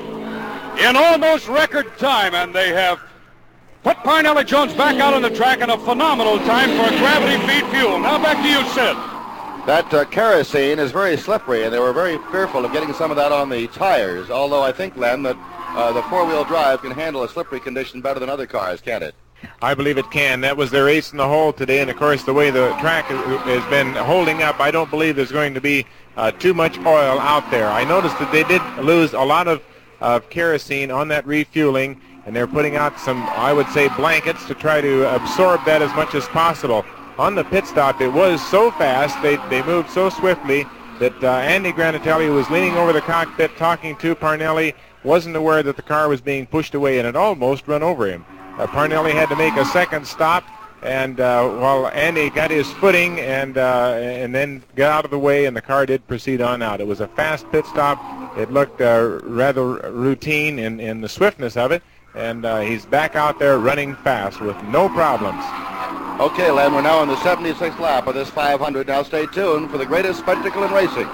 in almost record time, and they have put Parnelli Jones back out on the track in a phenomenal time for a gravity-feed fuel. Now back to you, Sid. That uh, kerosene is very slippery, and they were very fearful of getting some of that on the tires, although I think, Len, that uh, the four-wheel drive can handle a slippery condition better than other cars, can't it? I believe it can. That was their ace in the hole today, and of course the way the track has been holding up, I don't believe there's going to be uh, too much oil out there. I noticed that they did lose a lot of, of kerosene on that refueling, and they're putting out some, I would say, blankets to try to absorb that as much as possible. On the pit stop, it was so fast, they, they moved so swiftly that uh, Andy Granatelli, who was leaning over the cockpit talking to Parnelli, wasn't aware that the car was being pushed away, and it almost run over him. Uh, Parnelli had to make a second stop, and uh, while Andy got his footing and uh, and then got out of the way, and the car did proceed on out. It was a fast pit stop. It looked uh, rather routine in, in the swiftness of it, and uh, he's back out there running fast with no problems. Okay, Len, we're now on the seventy-sixth lap of this five hundred. Now stay tuned for the greatest spectacle in racing.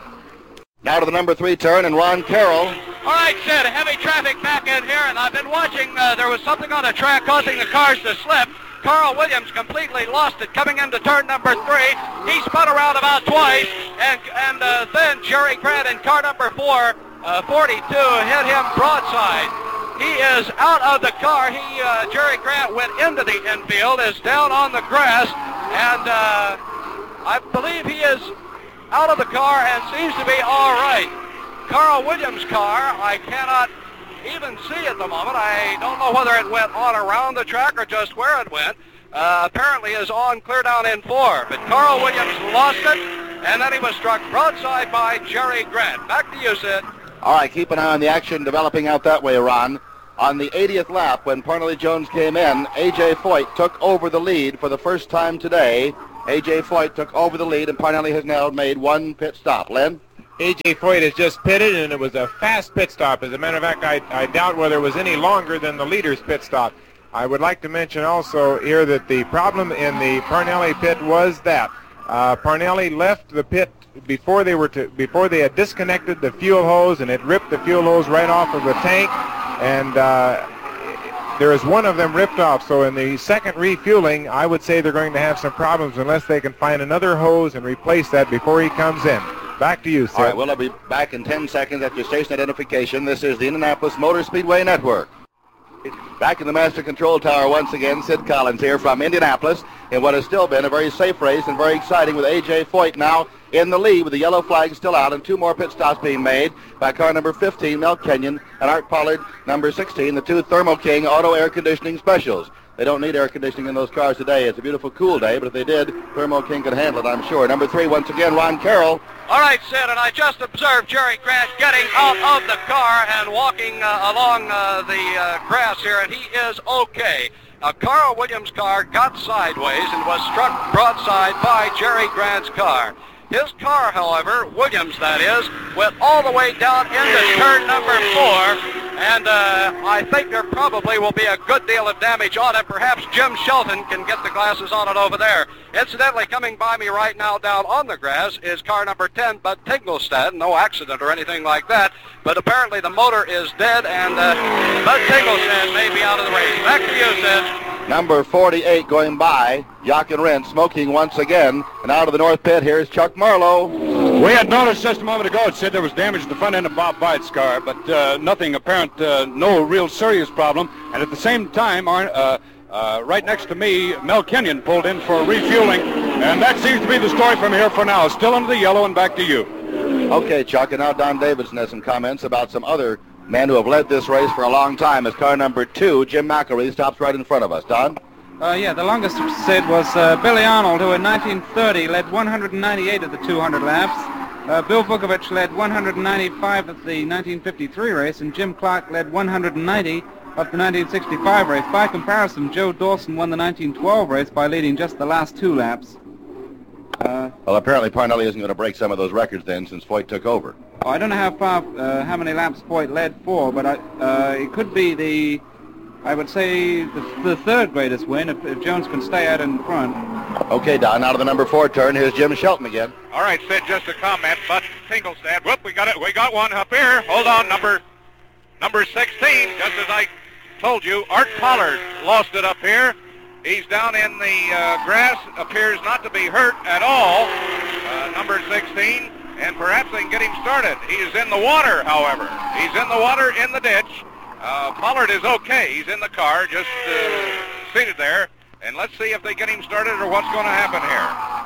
Now to the number three turn, and Ron Carroll. All right, Sid, heavy traffic back in here, and I've been watching. Uh, there was something on the track causing the cars to slip. Carl Williams completely lost it coming into turn number three. He spun around about twice, and and uh, then Jerry Grant in car number four, uh, forty-two, hit him broadside. He is out of the car. He, uh, Jerry Grant went into the infield, is down on the grass, and uh, I believe he is out of the car and seems to be all right. Carl Williams' car, I cannot even see at the moment. I don't know whether it went on around the track or just where it went, uh, apparently is on clear down in four. But Carl Williams lost it, and then he was struck broadside by Jerry Grant. Back to you, Sid. All right, keep an eye on the action developing out that way, Ron. On the eightieth lap, when Parnelli Jones came in, A J. Foyt took over the lead for the first time today. A J. Foyt took over the lead, and Parnelli has now made one pit stop. Len? A J. Foyt has just pitted, and it was a fast pit stop. As a matter of fact, I, I doubt whether it was any longer than the leader's pit stop. I would like to mention also here that the problem in the Parnelli pit was that uh, Parnelli left the pit before they were to, before they had disconnected the fuel hose, and it ripped the fuel hose right off of the tank, and uh, there is one of them ripped off. So in the second refueling, I would say they're going to have some problems unless they can find another hose and replace that before he comes in. Back to you, sir. All right, well, I'll be back in ten seconds after station identification. This is the Indianapolis Motor Speedway Network. Back in the Master Control Tower once again, Sid Collins here from Indianapolis in what has still been a very safe race and very exciting, with A J. Foyt now in the lead with the yellow flag still out, and two more pit stops being made by car number fifteen, Mel Kenyon, and Art Pollard, number sixteen, the two Thermo King auto air conditioning specials. They don't need air conditioning in those cars today. It's a beautiful, cool day, but if they did, Thermo King could handle it, I'm sure. Number three, once again, Ron Carroll. All right, Sid, and I just observed Jerry Grant getting out of the car and walking uh, along uh, the uh, grass here, and he is okay. Now, Carl Williams' car got sideways and was struck broadside by Jerry Grant's car. His car, however, Williams that is, went all the way down into turn number four, and uh, I think there probably will be a good deal of damage on it. Perhaps Jim Shelton can get the glasses on it over there. Incidentally, coming by me right now down on the grass is car number ten, Bud Tinglestad. No accident or anything like that, but apparently the motor is dead, and uh, Bud Tinglestad may be out of the race. Back to you, Sid. Number forty-eight going by, Jochen Rindt smoking once again, and out of the north pit, here's Chuck Marlowe. We had noticed just a moment ago, it said there was damage to the front end of Bob Byde's car, but uh, nothing apparent, uh, no real serious problem. And at the same time, our, uh, uh, right next to me, Mel Kenyon pulled in for refueling, and that seems to be the story from here for now. Still under the yellow, and back to you. Okay, Chuck, and now Don Davidson has some comments about some other men who have led this race for a long time. As car number two, Jim McElreath, stops right in front of us. Don? Uh, yeah, the longest said was uh, Billy Arnold, who in nineteen thirty led one hundred ninety-eight of the two hundred laps. Uh, Bill Vukovich led one hundred ninety-five of the nineteen fifty-three race, and Jim Clark led one hundred ninety of the nineteen sixty-five race. By comparison, Joe Dawson won the nineteen twelve race by leading just the last two laps. Uh, well, apparently Parnelli isn't going to break some of those records then, since Foyt took over. Oh, I don't know how far, uh, how many laps Foyt led for, but I, uh, it could be the, I would say, the, the third greatest win if, if Jones can stay out in front. Okay, Don, out of the number four turn, here's Jim Shelton again. All right, Sid, just a comment. Bud Tinglestad. Whoop, we got it. We got one up here. Hold on, number number sixteen. Just as I told you, Art Pollard lost it up here. He's down in the uh, grass. Appears not to be hurt at all. Uh, number sixteen, and perhaps they can get him started. He is in the water, however. He's in the water in the ditch. Uh, Pollard is okay. He's in the car, just uh, seated there. And let's see if they get him started or what's going to happen here.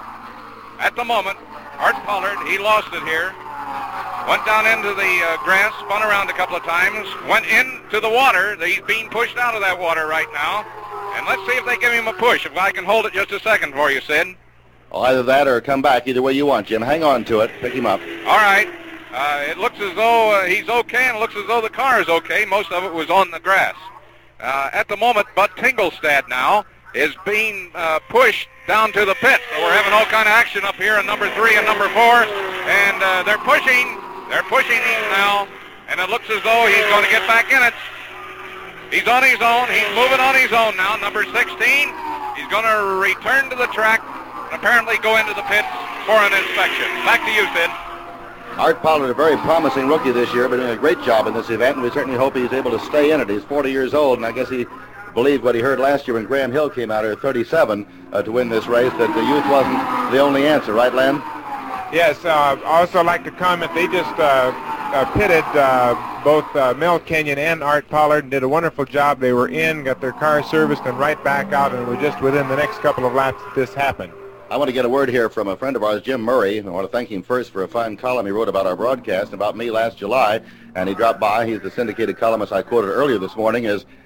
At the moment, Art Pollard, he lost it here. Went down into the uh, grass, spun around a couple of times, went into the water. He's being pushed out of that water right now. And let's see if they give him a push. If I can hold it just a second for you, Sid. Well, either that or come back, either way you want, Jim. Hang on to it. Pick him up. All right. Uh, it looks as though uh, he's okay, and it looks as though the car is okay. Most of it was on the grass. Uh, at the moment, Bud Tinglestad now is being uh, pushed down to the pit. So we're having all kind of action up here in number three and number four. And uh, they're pushing. They're pushing him now. And it looks as though he's going to get back in it. He's on his own. He's moving on his own now. Number sixteen. He's going to return to the track and apparently go into the pits for an inspection. Back to you, Sid. Art Pollard, a very promising rookie this year, but doing a great job in this event, and we certainly hope he's able to stay in it. He's forty years old, and I guess he believed what he heard last year when Graham Hill came out here, thirty-seven, uh, to win this race, that the youth wasn't the only answer. Right, Len? Yes, uh, I also like to comment, they just uh, uh, pitted uh, both uh, Mel Kenyon and Art Pollard and did a wonderful job. They were in, got their car serviced, and right back out, and were just within the next couple of laps that this happened. I want to get a word here from a friend of ours, Jim Murray. I want to thank him first for a fine column he wrote about our broadcast, about me last July, and he dropped by. He's the syndicated columnist I quoted earlier this morning. His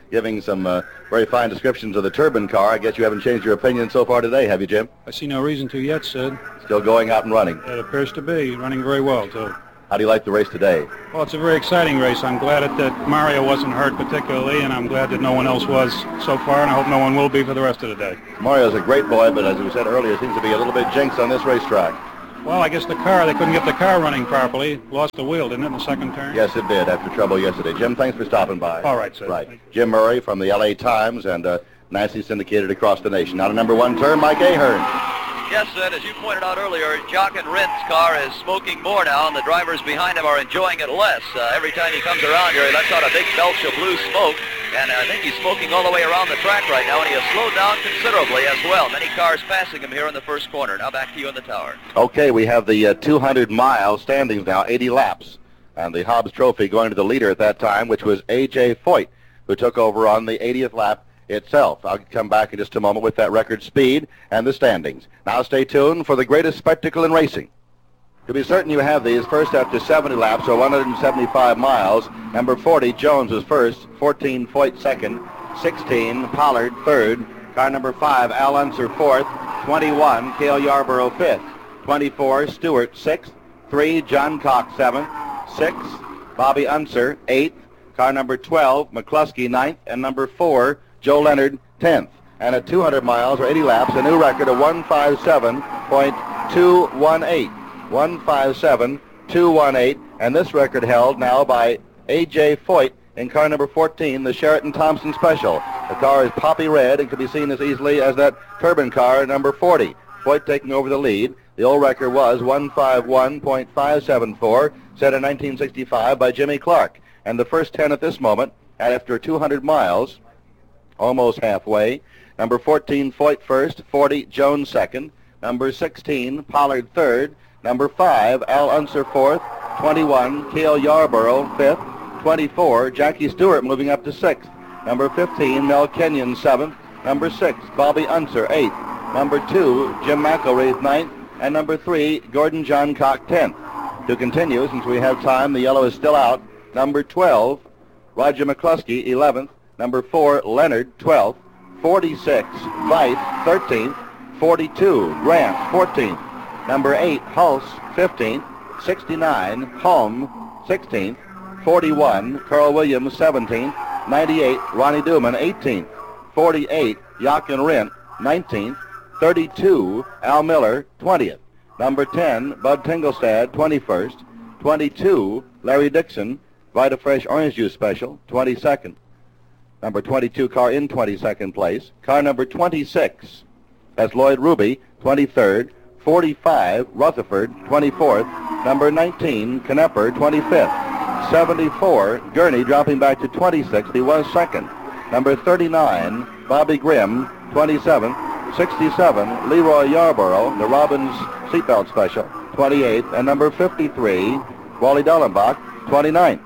giving some uh, very fine descriptions of the turbine car. I guess you haven't changed your opinion so far today, have you, Jim? I see no reason to yet, Sid. Still going out and running? It appears to be. Running very well, too. How do you like the race today? Well, it's a very exciting race. I'm glad that, that Mario wasn't hurt particularly, and I'm glad that no one else was so far, and I hope no one will be for the rest of the day. Mario's a great boy, but as we said earlier, seems to be a little bit jinxed on this racetrack. Well, I guess the car, they couldn't get the car running properly. Lost the wheel, didn't it, in the second turn? Yes, it did, after trouble yesterday. Jim, thanks for stopping by. All right, sir. Right. Jim Murray from the L A Times, and uh, nicely syndicated across the nation. Now to number one turn, Mike Ahern. Yes, Ed, as you pointed out earlier, Jochen Rindt's car is smoking more now, and the drivers behind him are enjoying it less. Uh, every time he comes around here, he lets out a big belch of blue smoke, and I think he's smoking all the way around the track right now, and he has slowed down considerably as well. Many cars passing him here in the first corner. Now back to you in the tower. Okay, we have the uh, two hundred mile standings now, eighty laps, and the Hobbs Trophy going to the leader at that time, which was A J Foyt, who took over on the eightieth lap itself. I'll come back in just a moment with that record speed and the standings. Now stay tuned for the greatest spectacle in racing. To be certain you have these, first after seventy laps, or one hundred seventy-five miles, number forty, Jones was first, fourteen, Foyt second, sixteen, Pollard third, car number five, Al Unser fourth, twenty-one, Cale Yarborough fifth, twenty-four, Stewart sixth, three, John Cox seventh, six, Bobby Unser eighth, car number twelve, McCluskey ninth, and number four, Joe Leonard tenth. And at two hundred miles or eighty laps, a new record of one fifty-seven point two one eight. one fifty-seven point two one eight. And this record held now by A J Foyt in car number fourteen, the Sheraton Thompson Special. The car is poppy red and can be seen as easily as that turbine car number forty. Foyt taking over the lead. The old record was one fifty-one point five seven four, set in nineteen sixty-five by Jimmy Clark. And the first ten at this moment, and after two hundred miles, almost halfway. Number fourteen, Foyt first, forty, Jones second. Number sixteen, Pollard third. Number five, Al Unser fourth. twenty-one, Cale Yarborough fifth. twenty-four, Jackie Stewart moving up to sixth. Number fifteen, Mel Kenyon seventh. Number six, Bobby Unser eighth. Number two, Jim McElraith ninth. And number three, Gordon John Cock tenth. To continue, since we have time, the yellow is still out. Number twelve, Roger McCluskey eleventh. Number four, Leonard, twelfth, forty-six, Veith, thirteenth, forty-two, Grant, fourteenth, number eight, Hulse, fifteenth, sixty-nine, Holm, sixteenth, forty-one, Carl Williams, seventeenth, ninety-eight, Ronnie Duman, eighteenth, forty-eight, Jochen Rindt, nineteenth, thirty-two, Al Miller, twentieth, number ten, Bud Tingelstad, twenty-first, twenty-two, Larry Dixon, Vita Fresh Orange Juice Special, twenty-second. Number twenty-two car in twenty-second place. Car number twenty-six, that's Lloyd Ruby, twenty-third. forty-five, Rutherford, twenty-fourth. Number nineteen, Knepper, twenty-fifth. seventy-four, Gurney dropping back to twenty-sixth. He was second. Number thirty-nine, Bobby Grimm, twenty-seventh. sixty-seven, Leroy Yarborough, the Robbins Seatbelt Special, twenty-eighth. And number fifty-three, Wally Dellenbach, twenty-ninth.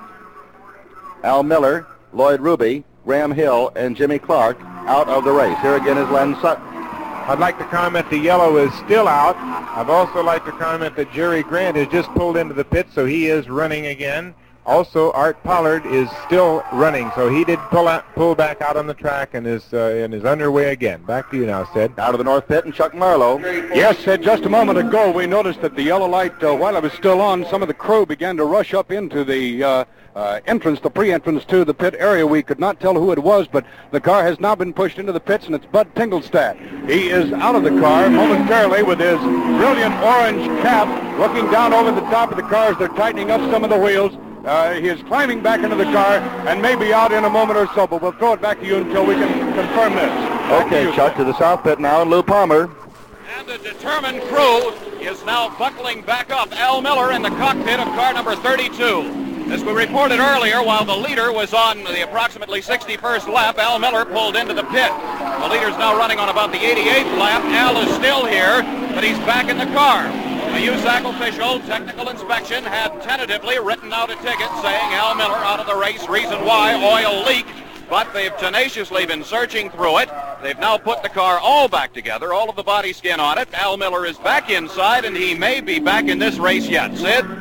Al Miller, Lloyd Ruby, Graham Hill, and Jimmy Clark out of the race. Here again is Len Sutton. I'd like to comment the yellow is still out. I'd also like to comment that Jerry Grant has just pulled into the pit, so he is running again. Also, Art Pollard is still running, so he did pull out, pull back out on the track and is uh, and is underway again. Back to you now, Sid. Out of the north pit, and Chuck Marlowe. Yes, Sid, just a moment ago we noticed that the yellow light, uh, while it was still on, some of the crew began to rush up into the uh, uh, entrance, the pre-entrance to the pit area. We could not tell who it was, but the car has now been pushed into the pits, and it's Bud Tingelstad. He is out of the car momentarily with his brilliant orange cap, looking down over the top of the car as they're tightening up some of the wheels. Uh, he is climbing back into the car and may be out in a moment or so, but we'll throw it back to you until we can confirm this. Back okay, to you, Chuck, to the south pit now, and Lou Palmer. And a determined crew is now buckling back up. Al Miller in the cockpit of car number thirty-two. As we reported earlier, while the leader was on the approximately sixty-first lap, Al Miller pulled into the pit. The leader's now running on about the eighty-eighth lap. Al is still here, but he's back in the car. A U S A C official, technical inspection, had tentatively written out a ticket saying Al Miller out of the race, reason why, oil leak. But they've tenaciously been searching through it. They've now put the car all back together, all of the body skin on it. Al Miller is back inside, and he may be back in this race yet. Sid?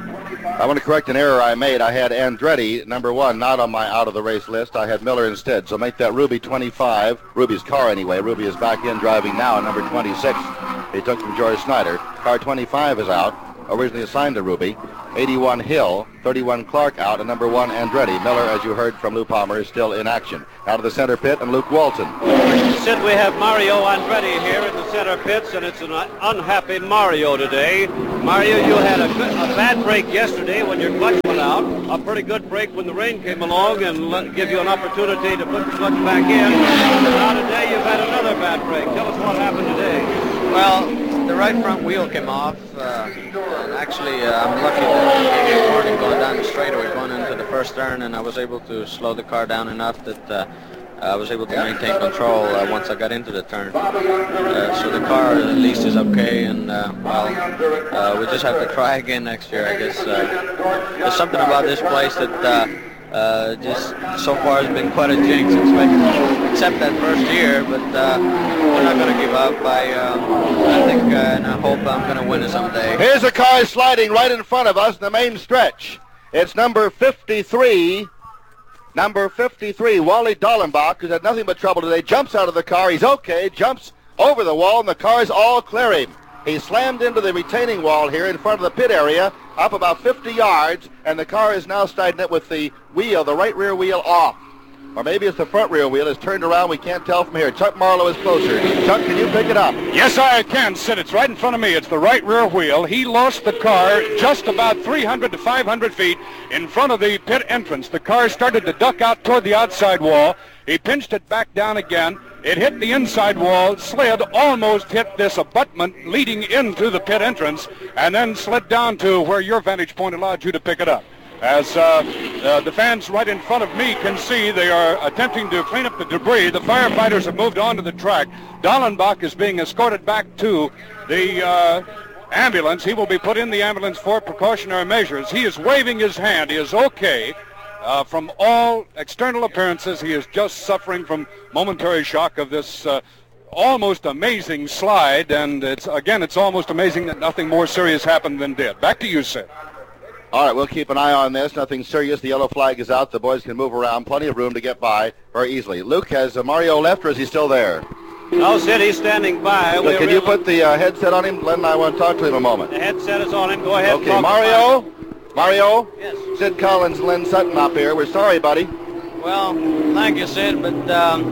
I want to correct an error I made. I had Andretti, number one, not on my out-of-the-race list. I had Miller instead, so make that Ruby twenty-five. Ruby's car, anyway. Ruby is back in driving now at number twenty-six. He took from George Snyder. Car twenty-five is out, originally assigned to Ruby. eighty-one Hill, thirty-one Clark out, and number one Andretti. Miller, as you heard from Lou Palmer, is still in action. Out of the center pit, and Luke Walton. Sid, we have Mario Andretti here in the center pits, and it's an unhappy Mario today. Mario, you had a, good, a bad break yesterday when your clutch went out. A pretty good break when the rain came along and let, give you an opportunity to put the clutch back in. Now today you've had another bad break. Tell us what happened today. Well, the right front wheel came off, uh, and actually uh, I'm lucky that it was warning going down the straightaway, going into the first turn, and I was able to slow the car down enough that uh, I was able to maintain control uh, once I got into the turn. Uh, so the car at least is okay, and uh, well, uh, we just have to try again next year, I guess. Uh, there's something about this place that uh, uh, just so far has been quite a jinx, except that first year, but uh, we're not going to give up. I, uh, I think uh, and I hope I'm going to win it someday. Here's a car sliding right in front of us in the main stretch. It's number fifty-three. Number fifty-three, Wally Dallenbach, who's had nothing but trouble today, jumps out of the car. He's okay, jumps over the wall, and the car's all clear him. He slammed into the retaining wall here in front of the pit area, up about fifty yards, and the car is now sliding it with the wheel, the right rear wheel off. Or maybe it's the front rear wheel. It's turned around. We can't tell from here. Chuck Marlowe is closer. Chuck, can you pick it up? Yes, I can, Sid. It's right in front of me. It's the right rear wheel. He lost the car just about three hundred to five hundred feet in front of the pit entrance. The car started to duck out toward the outside wall. He pinched it back down again. It hit the inside wall, slid, almost hit this abutment leading into the pit entrance, and then slid down to where your vantage point allowed you to pick it up. As uh, uh, the fans right in front of me can see, they are attempting to clean up the debris. The firefighters have moved onto the track. Dallenbach is being escorted back to the uh, ambulance. He will be put in the ambulance for precautionary measures. He is waving his hand. He is okay. Uh, from all external appearances, he is just suffering from momentary shock of this uh, almost amazing slide. And it's again, it's almost amazing that nothing more serious happened than did. Back to you, Sid. All right, we'll keep an eye on this. Nothing serious. The yellow flag is out. The boys can move around. Plenty of room to get by very easily. Luke, has uh, Mario left, or is he still there? No, Sid, he's standing by. Look, can you put the uh, headset on him? Glenn and I want to talk to him a moment. The headset is on him. Go ahead. Okay, Mario? Mario? Yes. Sid Collins, Len Sutton up here. We're sorry, buddy. Well, thank you, Sid, but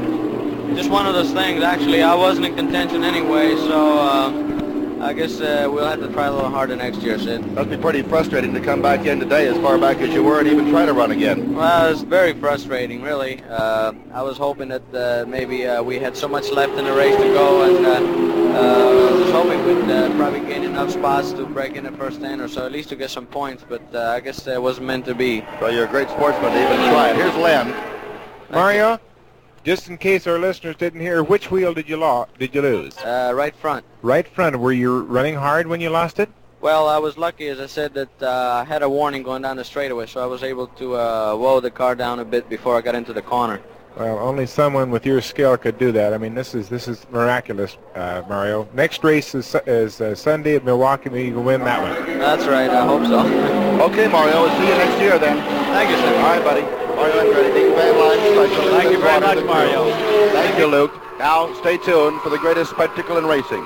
um, just one of those things. Actually, I wasn't in contention anyway, so uh, I guess uh, we'll have to try a little harder next year, Sid. Must be pretty frustrating to come back in today as far back as you were and even try to run again. Well, it's very frustrating, really. Uh, I was hoping that uh, maybe uh, we had so much left in the race to go, and uh, uh, I was hoping we'd uh, probably gain enough spots to break in the first ten or so, at least to get some points, but uh, I guess it wasn't meant to be. Well, you're a great sportsman to even try it. Here's Len. Mario, just in case our listeners didn't hear, which wheel did you lo- did you lose? Uh, right front. Right front. Were you running hard when you lost it? Well, I was lucky, as I said, that uh, I had a warning going down the straightaway, so I was able to uh, whoa the car down a bit before I got into the corner. Well, only someone with your skill could do that. I mean, this is this is miraculous, uh, Mario. Next race is, is uh, Sunday at Milwaukee. Maybe you can win that one. That's right. I hope so. Okay, Mario. We'll see you next year then. Thank you, sir. All right, buddy. Mario Andretti, Dean Van Line. Thank you very much, Mario. Thank you, Luke. Now, stay tuned for the greatest spectacle in racing.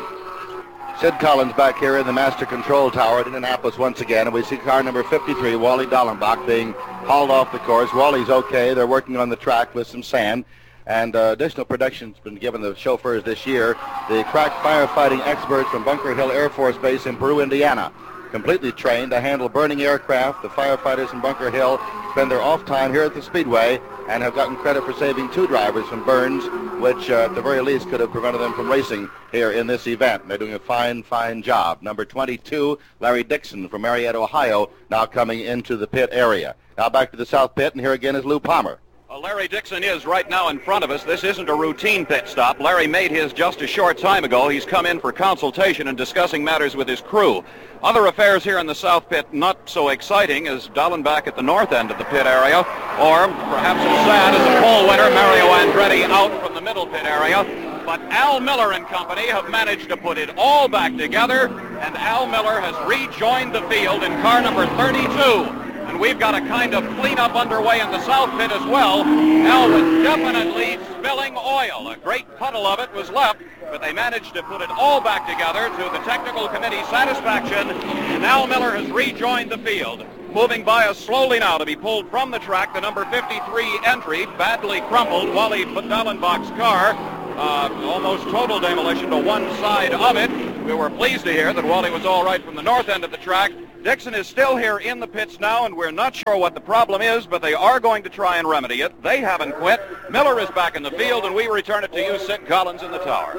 Sid Collins back here in the Master Control Tower at Indianapolis once again, and we see car number fifty-three, Wally Dallenbach, being hauled off the course. Wally's okay. They're working on the track with some sand, and uh, additional production's been given the chauffeurs this year. The crack firefighting experts from Bunker Hill Air Force Base in Peru, Indiana, completely trained to handle burning aircraft. The firefighters from Bunker Hill spend their off time here at the Speedway and have gotten credit for saving two drivers from burns, which uh, at the very least could have prevented them from racing here in this event. They're doing a fine, fine job. Number twenty-two, Larry Dixon from Marietta, Ohio, now coming into the pit area. Now back to the south pit, and here again is Lou Palmer. Well, Larry Dixon is right now in front of us. This isn't a routine pit stop. Larry made his just a short time ago. He's come in for consultation and discussing matters with his crew. Other affairs here in the south pit, not so exciting as Dallenbach at the north end of the pit area, or perhaps as sad as the pole winner, Mario Andretti, out from the middle pit area. But Al Miller and company have managed to put it all back together. and Al Miller has rejoined the field in car number thirty-two. And we've got a kind of cleanup underway in the south pit as well. Al was definitely spilling oil. A great puddle of it was left, but they managed to put it all back together to the technical committee's satisfaction, and Al Miller has rejoined the field. Moving by us slowly now to be pulled from the track, the number fifty-three entry, badly crumpled, Wally Dallenbach's car. Uh, almost total demolition to one side of it. We were pleased to hear that Wally was all right from the north end of the track. Dixon is still here in the pits now, and we're not sure what the problem is, but they are going to try and remedy it. They haven't quit. Miller is back in the field, and we return it to you, Sid Collins, in the tower.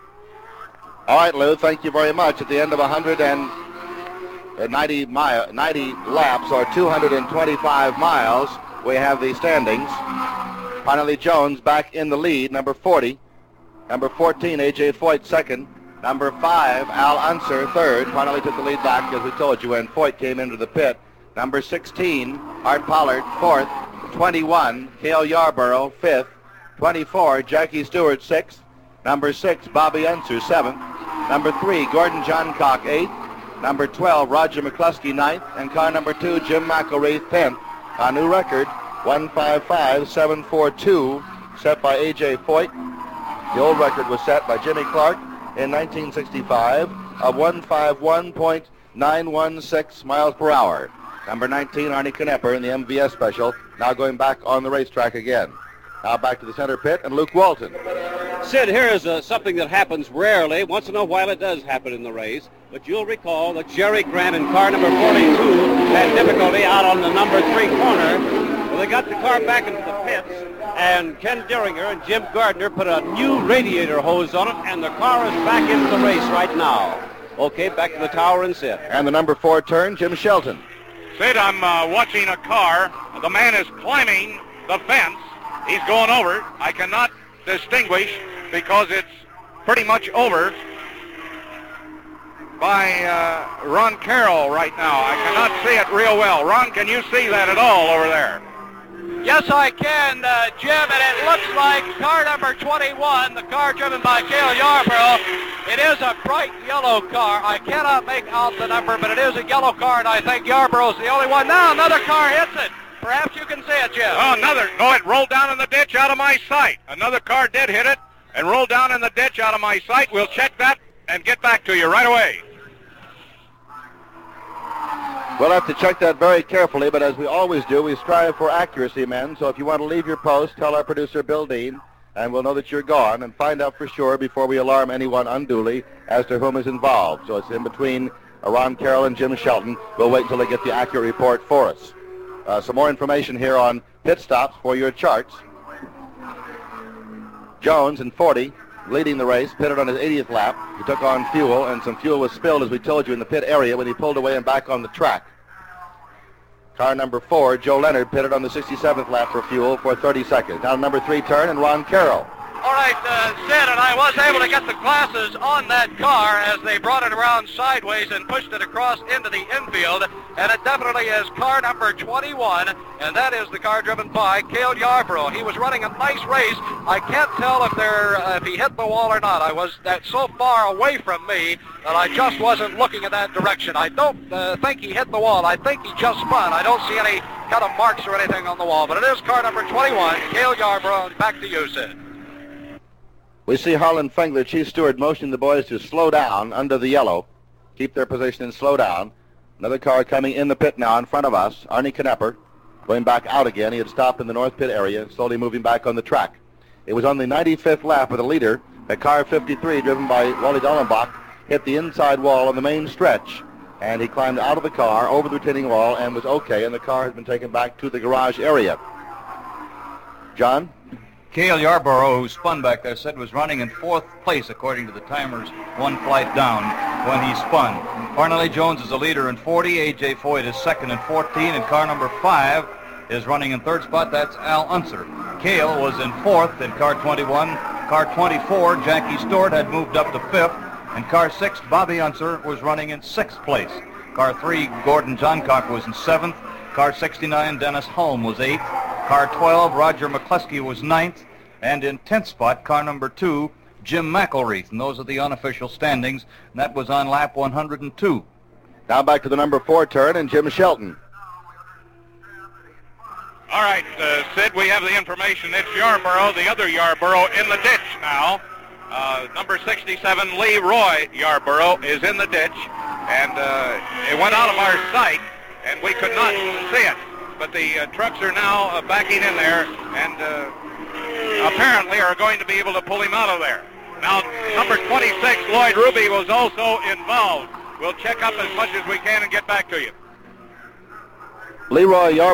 All right, Lou, thank you very much. At the end of one hundred ninety, mile, ninety laps, or two hundred twenty-five miles, we have the standings. Parnelli Jones back in the lead, number forty. Number fourteen, A J Foyt, second. Number five, Al Unser, third. Parnelli took the lead back, as we told you, when Foyt came into the pit. Number sixteen, Art Pollard, fourth. twenty-one, Cale Yarborough, fifth. twenty-four, Jackie Stewart, sixth. Number six, Bobby Unser, seventh. Number three, Gordon Johncock, eighth. Number twelve, Roger McCluskey, ninth. And car number two, Jim McElraith, tenth. A new record, one fifty-five seven forty-two, set by A J Foyt. The old record was set by Jimmy Clark in nineteen sixty-five of one fifty-one point nine one six miles per hour. Number nineteen, Arnie Knepper in the M V S special, now going back on the racetrack again. Now back to the center pit, and Luke Walton. Sid, here is uh, something that happens rarely. Once in a while it does happen in the race. But you'll recall that Jerry Grant in car number forty-two had difficulty out on the number three corner. Well, they got the car back into the pits, and Ken Deringer and Jim Gardner put a new radiator hose on it, and the car is back into the race right now. Okay, back to the tower and Sid. And the number four turn, Jim Shelton. Sid, I'm uh, watching a car. The man is climbing the fence. He's going over. I cannot distinguish because it's pretty much over by uh, Ron Carroll right now. I cannot see it real well. Ron, can you see that at all over there? Yes, I can, uh, Jim, and it looks like car number twenty-one, the car driven by Cale Yarborough. It is a bright yellow car. I cannot make out the number, but it is a yellow car, and I think Yarborough's the only one. Now another car hits it. Perhaps you can see it, Jim. Oh, another. No, it rolled down in the ditch out of my sight. Another car did hit it and rolled down in the ditch out of my sight. We'll check that and get back to you right away. We'll have to check that very carefully, but as we always do, we strive for accuracy, men. So if you want to leave your post, tell our producer, Bill Dean, and we'll know that you're gone and find out for sure before we alarm anyone unduly as to whom is involved. So it's in between uh, Ron Carroll and Jim Shelton. We'll wait until they get the accurate report for us. Uh, some more information here on pit stops for your charts. Jones in forty, leading the race, pitted on his eightieth lap. He took on fuel, and some fuel was spilled, as we told you, in the pit area when he pulled away and back on the track. Car number four, Joe Leonard, pitted on the sixty-seventh lap for fuel for thirty seconds. Now number three turn, and Ron Carroll. All right, uh, Sid, and I was able to get the glasses on that car as they brought it around sideways and pushed it across into the infield, and it definitely is car number twenty-one, and that is the car driven by Cale Yarborough. He was running a nice race. I can't tell if they're, uh, if he hit the wall or not. I was that so far away from me that I just wasn't looking in that direction. I don't uh, think he hit the wall. I think he just spun. I don't see any kind of marks or anything on the wall, but it is car number twenty-one, Cale Yarborough, and back to you, Sid. We see Harlan Fengler, chief steward, motioning the boys to slow down under the yellow. Keep their position and slow down. Another car coming in the pit now in front of us, Arnie Knepper, going back out again. He had stopped in the north pit area, slowly moving back on the track. It was on the ninety-fifth lap of the leader that car fifty-three, driven by Wally Dallenbach, hit the inside wall on the main stretch, and he climbed out of the car, over the retaining wall, and was okay, and the car has been taken back to the garage area. John? Cale Yarborough, who spun back there, said was running in fourth place according to the timers, one flight down when he spun. Parnelli Jones is the leader in forty, A J Foyt is second in fourteen, and car number five is running in third spot. That's Al Unser. Cale was in fourth in car twenty-one. Car twenty-four, Jackie Stewart, had moved up to fifth, and car six, Bobby Unser, was running in sixth place. Car three, Gordon Johncock, was in seventh. Car sixty-nine, Dennis Hulme, was eighth. Car twelve, Roger McCluskey, was ninth. And in tenth spot, car number two, Jim McElreath. And those are the unofficial standings. And that was on lap one hundred two. Now back to the number four turn and Jim Shelton. All right, uh, Sid, we have the information. It's Yarborough, the other Yarborough, in the ditch now. Uh, number sixty-seven, Leroy Yarborough, is in the ditch. And uh, it went out of our sight, and we could not see it. But the uh, trucks are now uh, backing in there, and uh, apparently are going to be able to pull him out of there. Now, number twenty-six, Lloyd Ruby, was also involved. We'll check up as much as we can and get back to you. Leroy Yarborough